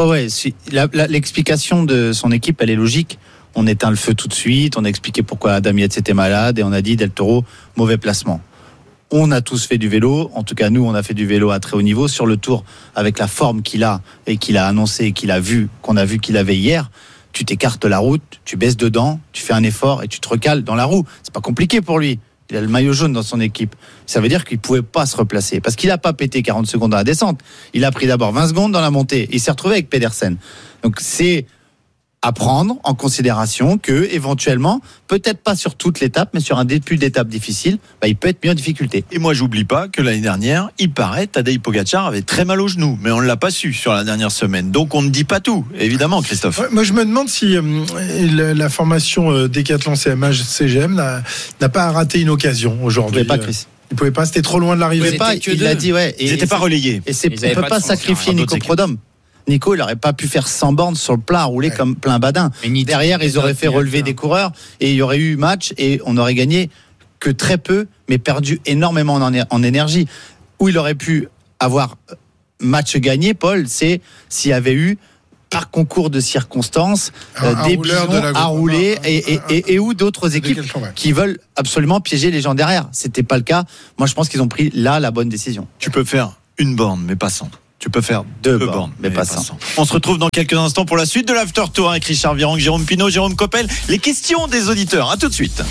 Speaker 2: L'explication de son équipe, elle est logique. On éteint le feu tout de suite, on a expliqué pourquoi Adam Yates était malade et on a dit Del Toro, mauvais placement. On a tous fait du vélo, en tout cas nous on a fait du vélo à très haut niveau sur le Tour avec la forme qu'il a et qu'il a annoncé et qu'on a vu qu'il avait hier. Tu t'écartes la route, tu baisses dedans, tu fais un effort et tu te recales dans la roue. C'est pas compliqué pour lui. Il a le maillot jaune dans son équipe. Ça veut dire qu'il pouvait pas se replacer parce qu'il a pas pété 40 secondes dans la descente. Il a pris d'abord 20 secondes dans la montée. Il s'est retrouvé avec Pedersen. Donc c'est à prendre en considération que éventuellement, peut-être pas sur toute l'étape, mais sur un début d'étape difficile, il peut être mis en difficulté.
Speaker 1: Et moi, j'oublie pas que l'année dernière, il paraît, Tadej Pogačar avait très mal au genou, mais on ne l'a pas su sur la dernière semaine. Donc, on ne dit pas tout, évidemment, Christophe.
Speaker 4: Ouais, moi, je me demande si la formation Décathlon CMA CGM n'a pas raté une occasion aujourd'hui.
Speaker 2: Vous pouvez pas, Chris.
Speaker 4: Il pouvait pas, c'était trop loin de l'arrivée.
Speaker 2: Il a dit, ouais.
Speaker 1: Ils n'étaient pas relayés.
Speaker 2: Et on ne peut pas sacrifier Nico Prodhomme. Nico, il n'aurait pas pu faire 100 bornes sur le plat, rouler comme plein badin. Derrière, ils auraient fait relever des coureurs et il y aurait eu match et on aurait gagné que très peu, mais perdu énormément en énergie. Où il aurait pu avoir match gagné, Paul, c'est s'il y avait eu par concours de circonstances des bisons à rouler et ou d'autres équipes qui veulent absolument piéger les gens derrière. C'était pas le cas. Moi, je pense qu'ils ont pris là la bonne décision.
Speaker 1: Tu peux faire une borne, mais pas 100. Tu peux faire deux bornes, mais pas 100. On se retrouve dans quelques instants pour la suite de l'After Tour avec Richard Virenque, Jérôme Pinault, Jérôme Coppel. Les questions des auditeurs. À tout de suite.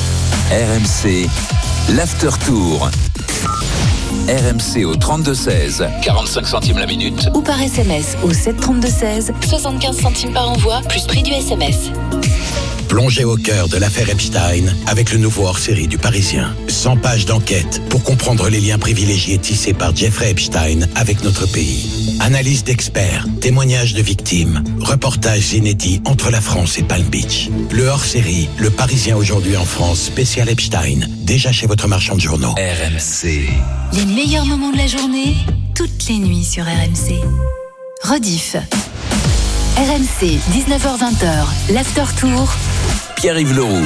Speaker 6: RMC, l'After Tour. RMC au 32-16, 45 centimes la minute.
Speaker 7: Ou par SMS au 732-16, 75 centimes par envoi, plus prix du SMS.
Speaker 10: Plongez au cœur de l'affaire Epstein avec le nouveau hors-série du Parisien. 100 pages d'enquête pour comprendre les liens privilégiés tissés par Jeffrey Epstein avec notre pays. Analyse d'experts, témoignages de victimes, reportages inédits entre la France et Palm Beach. Le hors-série, le Parisien aujourd'hui en France, spécial Epstein, déjà chez votre marchand de journaux.
Speaker 6: RMC.
Speaker 7: Les meilleurs moments de la journée, toutes les nuits sur RMC. Rediff. RMC, 19h-20h, l'After Tour.
Speaker 6: Pierre-Yves Leroux.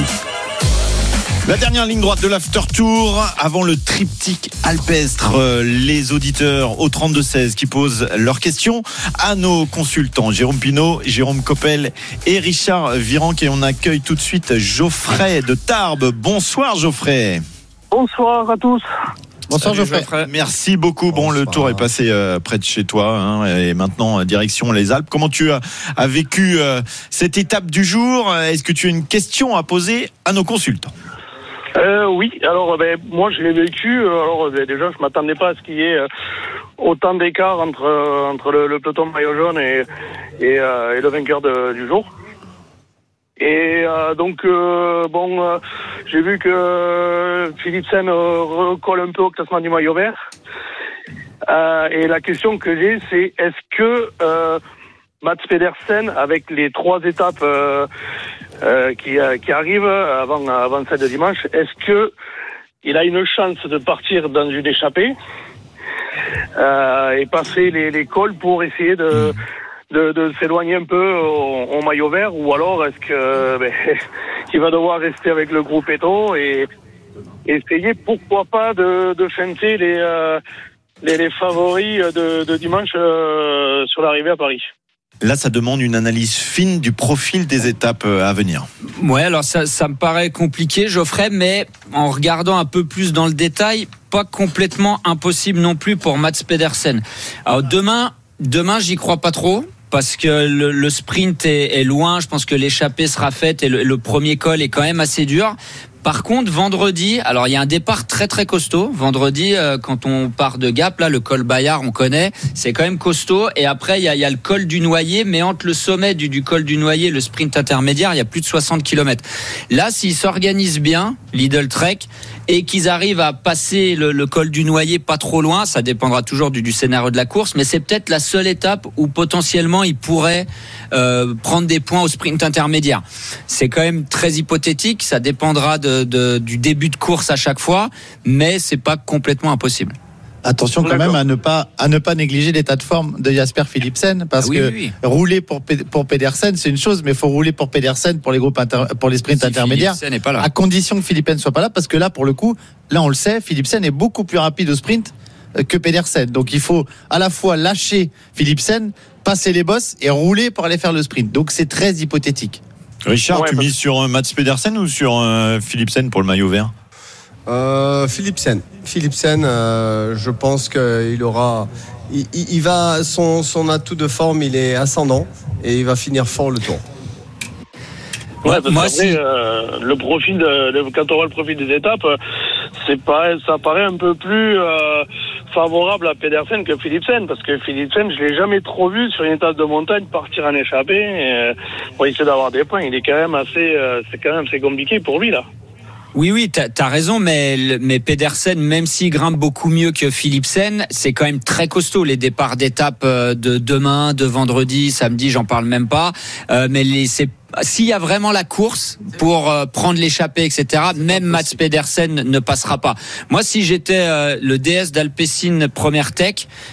Speaker 1: La dernière ligne droite de l'After Tour, avant le triptyque alpestre, les auditeurs au 32-16 qui posent leurs questions à nos consultants, Jérôme Pinault, Jérôme Coppel et Richard Virenque. Et on accueille tout de suite Geoffrey de Tarbes. Bonsoir Geoffrey.
Speaker 11: Bonsoir à tous.
Speaker 2: Bonsoir Geoffrey.
Speaker 1: Merci beaucoup. Bon, le tour est passé près de chez toi et maintenant direction les Alpes. Comment tu as vécu cette étape du jour? Est-ce que tu as une question à poser à nos consultants?
Speaker 11: Oui, alors moi je l'ai vécu. Alors déjà je m'attendais pas à ce qu'il y ait autant d'écart entre le peloton maillot jaune et le vainqueur du jour. Et donc j'ai vu que Philipsen recolle un peu au classement du maillot vert. Et la question que j'ai, c'est est-ce que Mats Pedersen, avec les 3 étapes qui arrivent avant celle de dimanche, est-ce que il a une chance de partir dans une échappée et passer les cols pour essayer de s'éloigner un peu au maillot vert, ou alors est-ce que qu'il va devoir rester avec le groupe Eto et essayer pourquoi pas de feinter les favoris de dimanche sur l'arrivée à Paris.
Speaker 1: Là, ça demande une analyse fine du profil des étapes à venir.
Speaker 3: Ouais, alors ça me paraît compliqué, Geoffrey, mais en regardant un peu plus dans le détail, pas complètement impossible non plus pour Mats Pedersen. Alors demain, j'y crois pas trop. Parce que le sprint est loin, je pense que l'échappée sera faite et le premier col est quand même assez dur. Par contre, vendredi, alors il y a un départ très très costaud. Vendredi, quand on part de Gap, là, le col Bayard, on connaît, c'est quand même costaud. Et après, il y a le col du Noyer, mais entre le sommet du col du Noyer, le sprint intermédiaire, il y a plus de 60 km. Là, s'ils s'organisent bien, Lidl Trek, et qu'ils arrivent à passer le col du Noyer pas trop loin, ça dépendra toujours du scénario de la course, mais c'est peut-être la seule étape où potentiellement ils pourraient prendre des points au sprint intermédiaire. C'est quand même très hypothétique, ça dépendra du début de course à chaque fois, mais c'est pas complètement impossible.
Speaker 2: Attention quand même à ne pas négliger l'état de forme de Jasper Philipsen, parce rouler pour Pedersen c'est une chose, mais il faut rouler pour Pedersen pour les sprints intermédiaires, à condition que Philipsen soit pas là, parce que là pour le coup, là on le sait, Philipsen est beaucoup plus rapide au sprint que Pedersen, donc il faut à la fois lâcher Philipsen, passer les bosses et rouler pour aller faire le sprint, donc c'est très hypothétique.
Speaker 1: Richard, tu mises sur Mats Pedersen ou sur Philipsen pour le maillot vert?
Speaker 5: Philipsen, je pense qu'il aura, il va son atout de forme, il est ascendant et il va finir fort le tour.
Speaker 11: Ouais, parce qu'après, le profil quand on voit le profil des étapes, ça paraît un peu plus favorable à Pedersen que Philipsen, parce que Philipsen, je l'ai jamais trop vu sur une étape de montagne partir en échappée pour essayer d'avoir des points. Il est quand même c'est quand même assez compliqué pour lui là.
Speaker 3: Oui, t'as raison, mais Pedersen, même s'il grimpe beaucoup mieux que Philipsen, c'est quand même très costaud. Les départs d'étape de demain, de vendredi, samedi, j'en parle même pas. Mais s'il y a vraiment la course pour prendre l'échappée, etc., même Mats Pedersen ne passera pas. Moi, si j'étais le DS d'Alpecin Première Tech,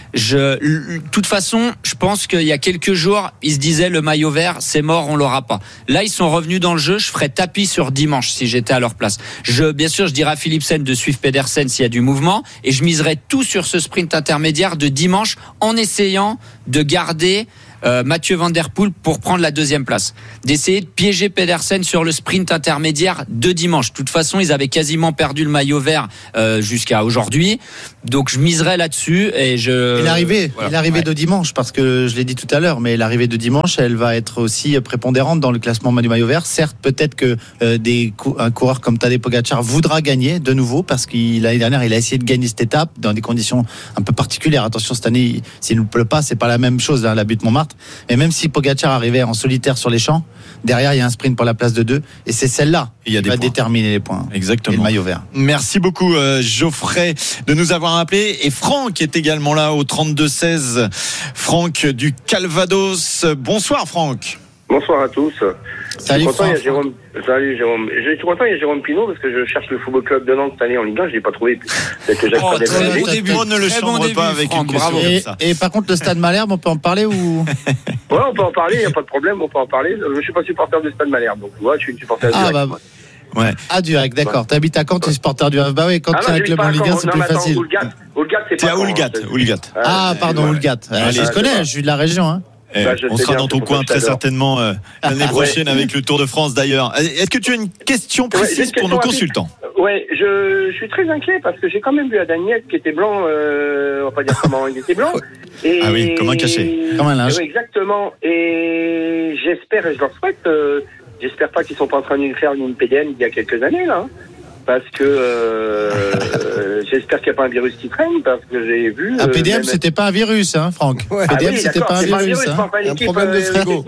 Speaker 3: de toute façon, je pense qu'il y a quelques jours, ils se disaient le maillot vert, c'est mort, on l'aura pas. Là, ils sont revenus dans le jeu. Je ferais tapis sur dimanche si j'étais à leur place. Bien sûr, je dirais à Philipsen de suivre Pedersen s'il y a du mouvement, et je miserais tout sur ce sprint intermédiaire de dimanche en essayant de garder Mathieu Van Der Poel pour prendre la deuxième place, d'essayer de piéger Pedersen sur le sprint intermédiaire de dimanche. De toute façon, ils avaient quasiment perdu le maillot vert jusqu'à aujourd'hui, donc je miserais là-dessus. Et
Speaker 2: l'arrivée de dimanche, parce que je l'ai dit tout à l'heure, mais l'arrivée de dimanche, elle va être aussi prépondérante dans le classement du maillot vert. Certes, peut-être que un coureur comme Tadej Pogačar voudra gagner de nouveau, parce que l'année dernière, il a essayé de gagner cette étape dans des conditions un peu particulières. Attention, cette année, s'il ne pleut pas, c'est pas la même chose, la butte Montmartre. Et même si Pogačar arrivait en solitaire sur les champs, derrière il y a un sprint pour la place de 2, et c'est celle-là qui va déterminer les points.
Speaker 1: Exactement.
Speaker 2: Et le maillot vert.
Speaker 1: Merci beaucoup Geoffrey de nous avoir appelé, et Franck est également là au 32-16. Franck du Calvados. Bonsoir Franck.
Speaker 12: Bonsoir à tous.
Speaker 2: Salut Franck.
Speaker 12: Salut Jérôme. Je suis content, il y a Jérôme Pinault, parce que je cherche le Football Club de Nantes cette année en Ligue 1, je l'ai pas trouvé. C'est que
Speaker 1: très bon début. On ne le chambre pas avec une question comme ça.
Speaker 2: Et par contre, le Stade Malherbe, on peut en parler ou?
Speaker 12: Ouais, on peut en parler, il n'y a pas de problème, on peut en parler. Je suis pas supporter du Stade Malherbe, donc ouais, je suis une supporter du Havre.
Speaker 2: Ouais. Ah, du Havre, d'accord. Ouais. T'habites à Caen, tu es supporter du Havre. Bah oui, quand tu as un club en Ligue 1, c'est plus facile.
Speaker 12: Oulgat, c'est pas.
Speaker 1: T'es à Oulgat.
Speaker 2: Ah, pardon, Oulgat. Je connais, je suis de la région, hein.
Speaker 1: On sera dans ton coin très certainement l'année prochaine avec le Tour de France d'ailleurs. Est-ce que tu as une question précise pour nos consultants?
Speaker 12: Ouais, je suis très inquiet parce que j'ai quand même vu Adam Yates qui était blanc, on va pas dire comment il était blanc. Et
Speaker 1: ah oui, comme un cachet. Comme un linge.
Speaker 12: Oui, exactement. Et j'espère, et je leur souhaite, j'espère pas qu'ils sont pas en train de nous faire une PDM il y a quelques années là. Parce que j'espère qu'il n'y a pas un virus qui traîne, parce que j'ai vu...
Speaker 2: Un PDM, c'était pas un virus, hein, Franck.
Speaker 12: Ouais.
Speaker 2: PDM, c'était pas un virus.
Speaker 12: Un problème de frigo.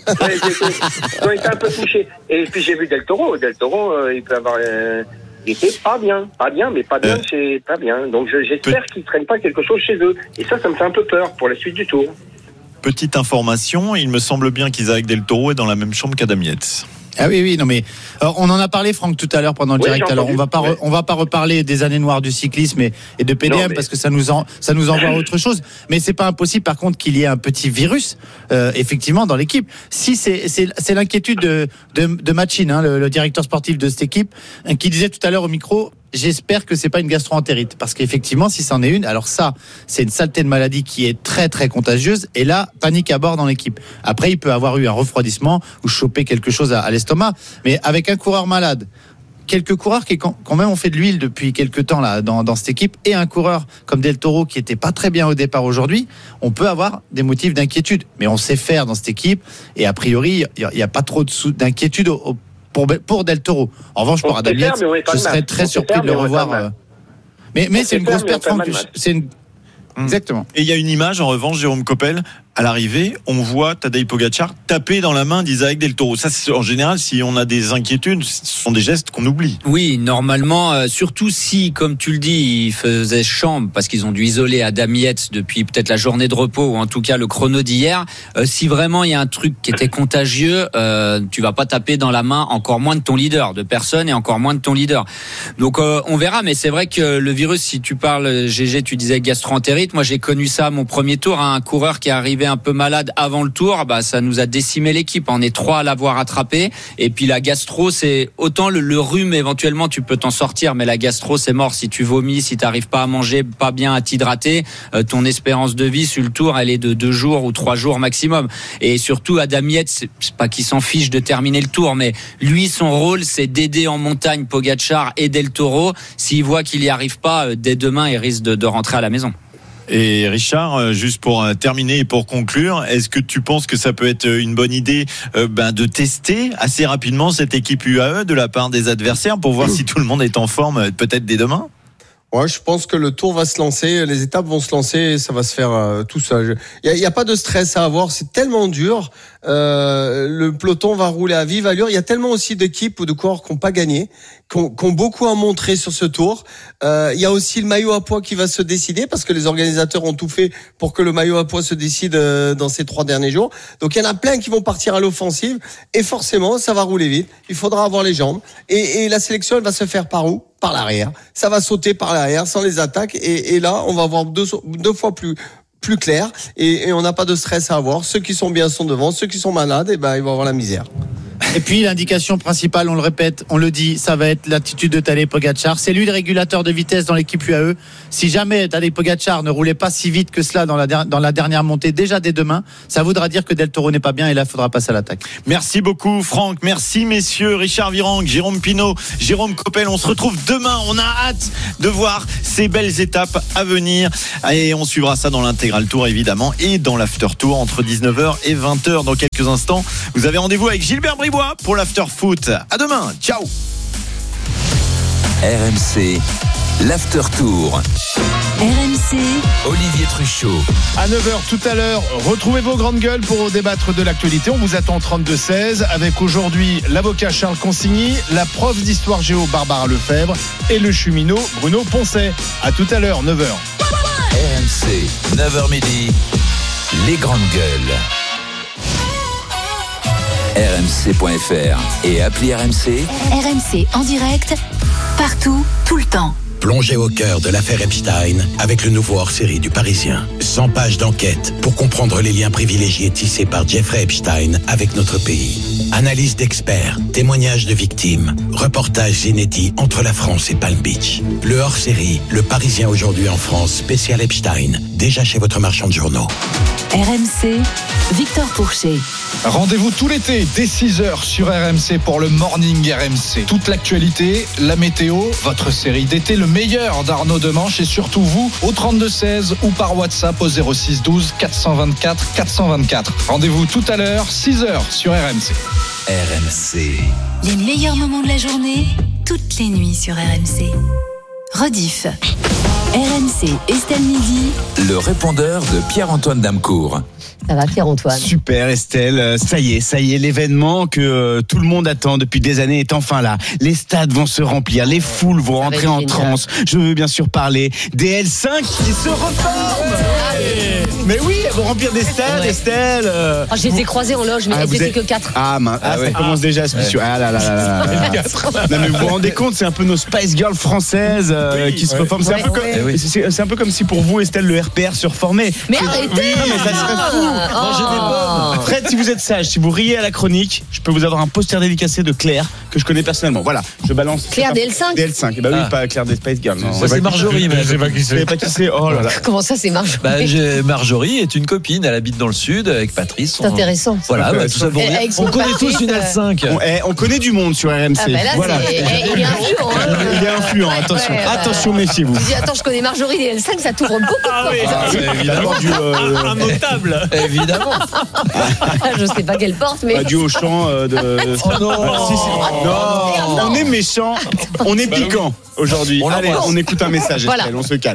Speaker 12: Ils étaient un peu touchés. Et puis j'ai vu Del Toro. Del Toro, il peut avoir... il était pas bien, mais pas bien, c'est pas bien. Donc j'espère qu'ils ne traînent pas quelque chose chez eux. Et ça me fait un peu peur pour la suite du Tour.
Speaker 1: Petite information, il me semble bien qu'Isaac Del Toro est dans la même chambre qu'Adam Yates.
Speaker 2: Ah oui, non mais on en a parlé, Franck, tout à l'heure pendant le direct. Alors on va pas reparler des années noires du cyclisme et de PDM parce que ça nous envoie à autre chose. Mais c'est pas impossible, par contre, qu'il y ait un petit virus effectivement dans l'équipe. Si c'est l'inquiétude de Machin, hein, le directeur sportif de cette équipe, qui disait tout à l'heure au micro. J'espère que c'est pas une gastro-entérite, parce qu'effectivement, si c'en est une, alors ça, c'est une saleté de maladie qui est très très contagieuse, et là, panique à bord dans l'équipe. Après, il peut avoir eu un refroidissement ou choper quelque chose à l'estomac, mais avec un coureur malade, quelques coureurs qui quand même ont fait de l'huile depuis quelques temps là dans cette équipe, et un coureur comme Del Toro qui était pas très bien au départ aujourd'hui, on peut avoir des motifs d'inquiétude, mais on sait faire dans cette équipe, et a priori, il y a pas trop d'inquiétude pour Del Toro. En revanche, pour Adam Yates, je serais très surpris de le revoir. Mais c'est une grosse perte, Franck. Exactement.
Speaker 1: Et il y a une image, en revanche, Jérôme Coppel, à l'arrivée, on voit Tadej Pogačar taper dans la main d'Isaac Del Toro. Ça, en général, si on a des inquiétudes, ce sont des gestes qu'on oublie.
Speaker 3: Oui, normalement, surtout si, comme tu le dis, ils faisaient chambre parce qu'ils ont dû isoler Adam Yates depuis peut-être la journée de repos ou en tout cas le chrono d'hier. Si vraiment il y a un truc qui était contagieux, tu vas pas taper dans la main encore moins de ton leader, de personne et encore moins de ton leader. Donc on verra, mais c'est vrai que le virus, si tu parles, GG, tu disais gastro-entérite. Moi, j'ai connu ça à mon premier tour, hein, un coureur qui est arrivé un peu malade avant le tour, bah ça nous a décimé l'équipe. On est 3 à l'avoir attrapé. Et puis la gastro, c'est autant le rhume éventuellement tu peux t'en sortir, mais la gastro c'est mort. Si tu vomis, si t'arrives pas à manger, pas bien à t'hydrater, ton espérance de vie sur le tour, elle est de 2 jours ou 3 jours maximum. Et surtout Adam Yates, c'est pas qu'il s'en fiche de terminer le tour, mais lui son rôle c'est d'aider en montagne Pogačar et Del Toro. S'il voit qu'il y arrive pas, dès demain il risque de rentrer à la maison.
Speaker 1: Et Richard, juste pour terminer et pour conclure, est-ce que tu penses que ça peut être une bonne idée de tester assez rapidement cette équipe UAE de la part des adversaires pour voir si tout le monde est en forme peut-être dès demain ?
Speaker 5: Ouais, je pense que le tour va se lancer, les étapes vont se lancer, et ça va se faire tout seul. Il y a pas de stress à avoir, c'est tellement dur. Le peloton va rouler à vive allure. Il y a tellement aussi d'équipes ou de coureurs qui n'ont pas gagné, qui ont beaucoup à montrer sur ce tour. Il y a aussi le maillot à pois qui va se décider parce que les organisateurs ont tout fait pour que le maillot à pois se décide dans ces 3 derniers jours. Donc il y en a plein qui vont partir à l'offensive et forcément ça va rouler vite. Il faudra avoir les jambes et la sélection elle va se faire par où? Par l'arrière. Ça va sauter par l'arrière sans les attaques et là on va avoir deux fois plus clair et on n'a pas de stress à avoir. Ceux qui sont bien sont devant, ceux qui sont malades, ils vont avoir la misère.
Speaker 2: Et puis l'indication principale, on le répète, on le dit, ça va être l'attitude de Tadej Pogačar. C'est lui le régulateur de vitesse dans l'équipe UAE. Si jamais Tadej Pogačar ne roulait pas si vite que cela dans la dernière montée, déjà dès demain, ça voudra dire que Del Toro n'est pas bien et là il faudra passer à l'attaque.
Speaker 1: Merci beaucoup Franck, merci messieurs, Richard Virenque, Jérôme Pinault, Jérôme Coppel. On se retrouve demain, on a hâte de voir ces belles étapes à venir et on suivra ça dans l'intégral tour évidemment et dans l'after tour entre 19h et 20h dans quelques instants. Vous avez rendez-vous avec Gilbert Bribois pour l'after foot. À demain, ciao.
Speaker 6: RMC, l'after tour.
Speaker 7: RMC,
Speaker 6: Olivier Truchot.
Speaker 13: À 9h tout à l'heure, retrouvez vos grandes gueules pour débattre de l'actualité. On vous attend au 32-16 avec aujourd'hui l'avocat Charles Consigny, la prof d'histoire géo Barbara Lefebvre et le cheminot Bruno Poncet. À tout à l'heure, 9h.
Speaker 6: RMC, 9h midi, les grandes gueules. RMC.fr et appli RMC.
Speaker 7: RMC en direct, partout, tout le temps.
Speaker 10: Plongez au cœur de l'affaire Epstein avec le nouveau hors-série du Parisien. 100 pages d'enquête pour comprendre les liens privilégiés tissés par Jeffrey Epstein avec notre pays. Analyse d'experts, témoignages de victimes, reportages inédits entre la France et Palm Beach. Le hors-série, le Parisien aujourd'hui en France, spécial Epstein, déjà chez votre marchand de journaux.
Speaker 7: RMC, Victor Pourchet.
Speaker 13: Rendez-vous tout l'été dès 6h sur RMC pour le Morning RMC. Toute l'actualité, la météo, votre série d'été, le meilleur d'Arnaud Demanche et surtout vous au 32-16 ou par WhatsApp au 06 12 424 424. Rendez-vous tout à l'heure, 6h sur RMC.
Speaker 6: RMC.
Speaker 7: Les meilleurs moments de la journée, toutes les nuits sur RMC. Rediff. RMC, Estelle Midi.
Speaker 6: Le répondeur de Pierre-Antoine Damecourt.
Speaker 14: Ça va Pierre-Antoine?
Speaker 15: Super Estelle, ça y est, l'événement que tout le monde attend depuis des années est enfin là. Les stades vont se remplir, les foules vont rentrer en transe. Je veux bien sûr parler des L5 qui se reforment. Mais oui, elles vont remplir des stades, Estelle.
Speaker 14: Je les ai croisés en loge, mais elles étaient que 4.
Speaker 15: Ça commence déjà à se suivre. Ah là là là là. Non mais vous vous rendez compte, c'est un peu nos Spice Girls françaises qui se reforment. C'est un peu comme si pour vous, Estelle, le RPR se reformait.
Speaker 14: Mais arrêtez.
Speaker 15: Non mais ça serait fou. Mangez des pommes. Fred, si vous êtes sage, si vous riez à la chronique, je peux vous avoir un poster dédicacé de Claire que je connais personnellement. Voilà, je balance.
Speaker 14: Claire des L5.
Speaker 15: Des L5. Et bah oui, pas Claire des Spice Girls.
Speaker 16: Moi c'est Marjorie, mais je sais pas qui c'est.
Speaker 15: Pas qui c'est. Oh là là.
Speaker 14: Comment ça, c'est Marjorie?
Speaker 16: Marjorie est une copine, elle habite dans le sud avec Patrice.
Speaker 14: C'est intéressant.
Speaker 16: Voilà, tout ça pour dire. On connaît tous une L5.
Speaker 15: On connaît du monde sur RMC.
Speaker 14: Là,
Speaker 15: voilà.
Speaker 14: Il est influent.
Speaker 15: Il est influent. Attention, attention, méfiez-vous.
Speaker 14: Tu dis attends, je connais Marjorie des L5, ça t'ouvre beaucoup de portes.
Speaker 16: Évidemment,
Speaker 1: un notable.
Speaker 16: Évidemment.
Speaker 14: Je sais pas quelle porte, mais.
Speaker 15: Du Auchan de.
Speaker 16: Oh non.
Speaker 15: Non, on est méchant, on est piquant aujourd'hui. Allez, on écoute un message, Estelle, on se calme.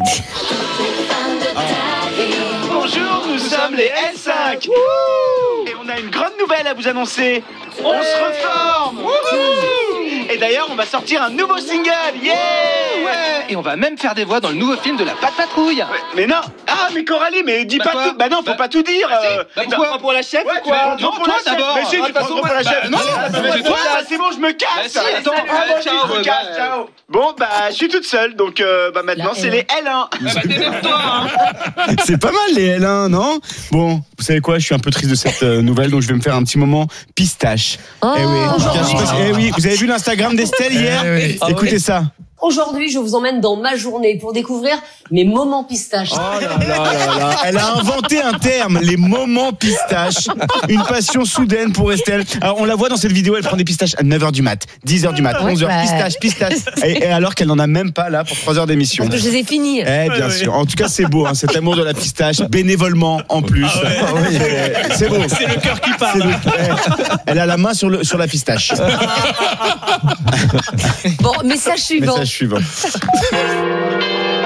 Speaker 17: Bonjour, nous sommes les L5. Et on a une grande nouvelle à vous annoncer. On se reforme. Et d'ailleurs, on va sortir un nouveau single. Yeah. Ouais. Et on va même faire des voix dans le nouveau film de la Patte Patrouille. Mais non. Ah, mais Coralie, mais dis pas tout. Bah non, faut pas tout dire. Quoi pour la chef ou quoi? Non, pour toi d'abord. Mais si, tu prends pour la chef. Non, c'est bon, je me casse. Attends, je me casse. Ciao. Bon, bah, je suis toute seule, donc maintenant c'est les L1. Démerde-toi.
Speaker 15: C'est pas mal les L1, non? Bon, vous savez quoi? Je suis un peu triste de cette nouvelle, donc je vais me faire un petit moment pistache. Oui, vous avez vu l'Instagram d'Estelle hier? Écoutez ça.
Speaker 14: Aujourd'hui, je vous emmène dans ma journée pour découvrir mes moments pistaches.
Speaker 15: Oh là là là là. Elle a inventé un terme, les moments pistaches. Une passion soudaine pour Estelle. Alors, on la voit dans cette vidéo, elle prend des pistaches à 9h du mat, 10h du mat, 11h, pistache. Et alors qu'elle n'en a même pas là pour 3 heures d'émission.
Speaker 14: Parce que je les ai finis.
Speaker 15: Bien sûr. En tout cas, c'est beau, cet amour de la pistache, bénévolement en plus. C'est beau.
Speaker 1: C'est le cœur qui parle.
Speaker 15: Elle a la main sur la pistache.
Speaker 14: Bon, message suivant.
Speaker 15: Message suivant.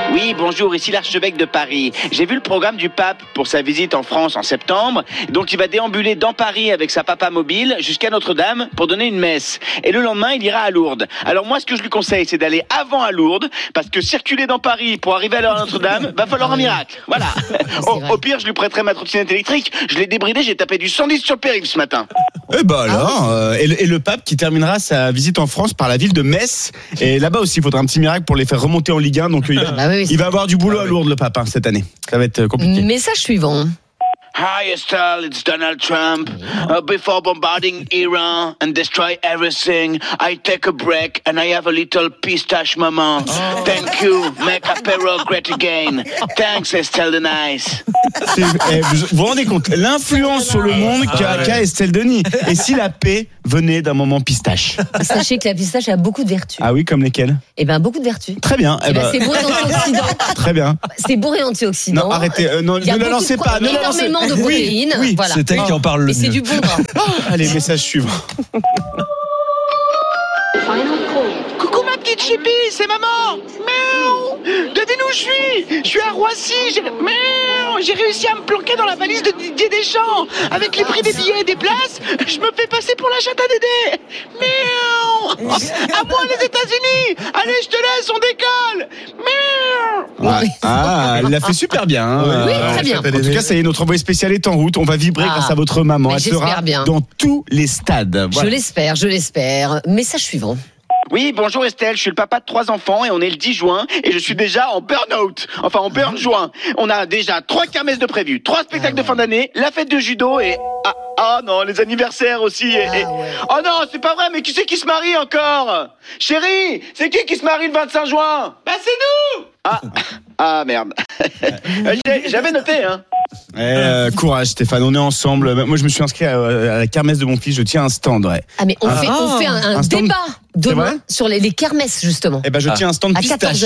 Speaker 17: Oui, bonjour, ici l'archevêque de Paris. J'ai vu le programme du pape pour sa visite en France en septembre. Donc il va déambuler dans Paris avec sa papa mobile jusqu'à Notre-Dame pour donner une messe. Et le lendemain, il ira à Lourdes. Alors moi, ce que je lui conseille, c'est d'aller avant à Lourdes, parce que circuler dans Paris pour arriver à l'heure à Notre-Dame, va falloir un miracle. Voilà. Au pire, je lui prêterai ma trottinette électrique. Je l'ai débridée, j'ai tapé du 110 sur le périph' ce matin.
Speaker 15: Et bah alors, et le pape qui terminera sa visite en France par la ville de Metz. Et là-bas aussi, il faudra un petit miracle pour les faire remonter en Ligue 1. Donc il va avoir du boulot à Lourdes, le pape, cette année. Ça va être compliqué.
Speaker 18: Message suivant.
Speaker 17: Hi Estelle, it's Donald Trump. Before bombarding Iran and destroy everything, I take a break and I have a little pistache moment. Thank you, make apéro great again. Thanks Estelle Denis.
Speaker 15: Vous vous rendez compte l'influence sur le monde qu'a Estelle Denis. Et si la paix venait d'un moment pistache?
Speaker 18: Sachez que la pistache a beaucoup de vertus.
Speaker 15: Ah oui, comme lesquelles?
Speaker 18: Eh ben beaucoup de vertus.
Speaker 15: Très bien.
Speaker 18: C'est bourré d'antioxydants.
Speaker 15: Très bien.
Speaker 18: C'est bourré d'antioxydants.
Speaker 15: Non, arrêtez. Non, ne la lancez pas.
Speaker 18: Énormément de protéines.
Speaker 15: Oui,
Speaker 18: voilà.
Speaker 16: C'est elle qui en parle le mieux.
Speaker 18: Et c'est du bon gras.
Speaker 15: Allez, message suivant.
Speaker 17: Coucou ma petite Chippy, c'est maman. Miaou. Devinez où je suis. Je suis à Roissy. J'ai réussi à me planquer dans la valise de Didier Deschamps. Avec les prix des billets et des places, je me fais passer pour la chatte à Dédé. Miaou. À moi les États-Unis. Allez, je te laisse, on décolle. Miaou.
Speaker 15: Ah, elle l'a fait super bien. Hein.
Speaker 18: Oui, très bien.
Speaker 15: En tout cas, ça y est, notre envoyé spécial est en route. On va vibrer grâce à votre maman. Elle sera dans tous les stades. Voilà.
Speaker 18: Je l'espère. Message suivant.
Speaker 17: Oui, bonjour Estelle, je suis le papa de 3 enfants et on est le 10 juin et je suis déjà en burn-out. Enfin, en burn-juin. On a déjà 3 kermesses de prévues, 3 spectacles de fin d'année, la fête de judo et... Ah non, les anniversaires aussi. Oh non, c'est pas vrai, mais qui c'est qui se marie encore? Chérie, c'est qui se marie le 25 juin? Bah c'est nous. Ah merde. J'avais noté, hein.
Speaker 15: Courage Stéphane, on est ensemble. Moi je me suis inscrit à la kermesse de mon fils, je tiens un stand. Ouais.
Speaker 18: Ah mais on fait un débat demain sur les kermesses justement.
Speaker 15: Eh ben je tiens un stand pistache.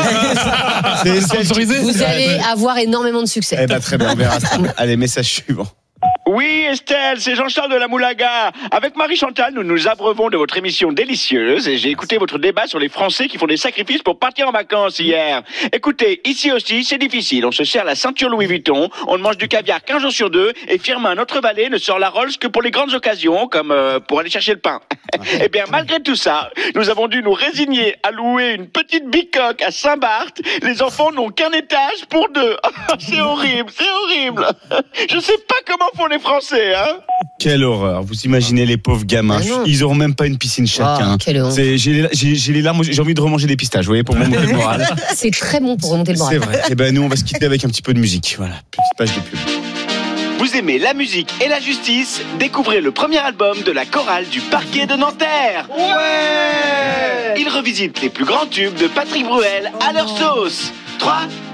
Speaker 18: À 14h.
Speaker 15: C'est sponsorisé.
Speaker 18: Vous allez avoir énormément de succès.
Speaker 15: Eh ben très bien, on verra ça. Allez, message suivant.
Speaker 17: Oui, Estelle, c'est Jean-Charles de la Moulaga. Avec Marie-Chantal, nous nous abreuvons de votre émission délicieuse et j'ai écouté votre débat sur les Français qui font des sacrifices pour partir en vacances hier. Écoutez, ici aussi, c'est difficile. On se serre la ceinture Louis Vuitton, on mange du caviar 15 jours sur 2 et Firmin, notre valet, ne sort la Rolls que pour les grandes occasions, comme pour aller chercher le pain. Eh bien, malgré tout ça, nous avons dû nous résigner à louer une petite bicoque à Saint-Barth. Les enfants n'ont qu'un étage pour 2. C'est horrible, c'est horrible. Je sais pas comment font les Français, hein.
Speaker 15: Quelle horreur. Vous imaginez les pauvres gamins. Ils auront même pas une piscine chacun. J'ai les larmes, j'ai envie de remanger des pistaches, vous voyez, pour remonter le moral.
Speaker 18: C'est très bon pour remonter le moral.
Speaker 15: C'est vrai. Et ben nous, on va se quitter avec un petit peu de musique. Voilà, petite page de pub.
Speaker 17: Vous aimez la musique et la justice? Découvrez le premier album de la chorale du parquet de Nanterre. Ouais. Il revisite les plus grands tubes de Patrick Bruel à leur sauce. 3,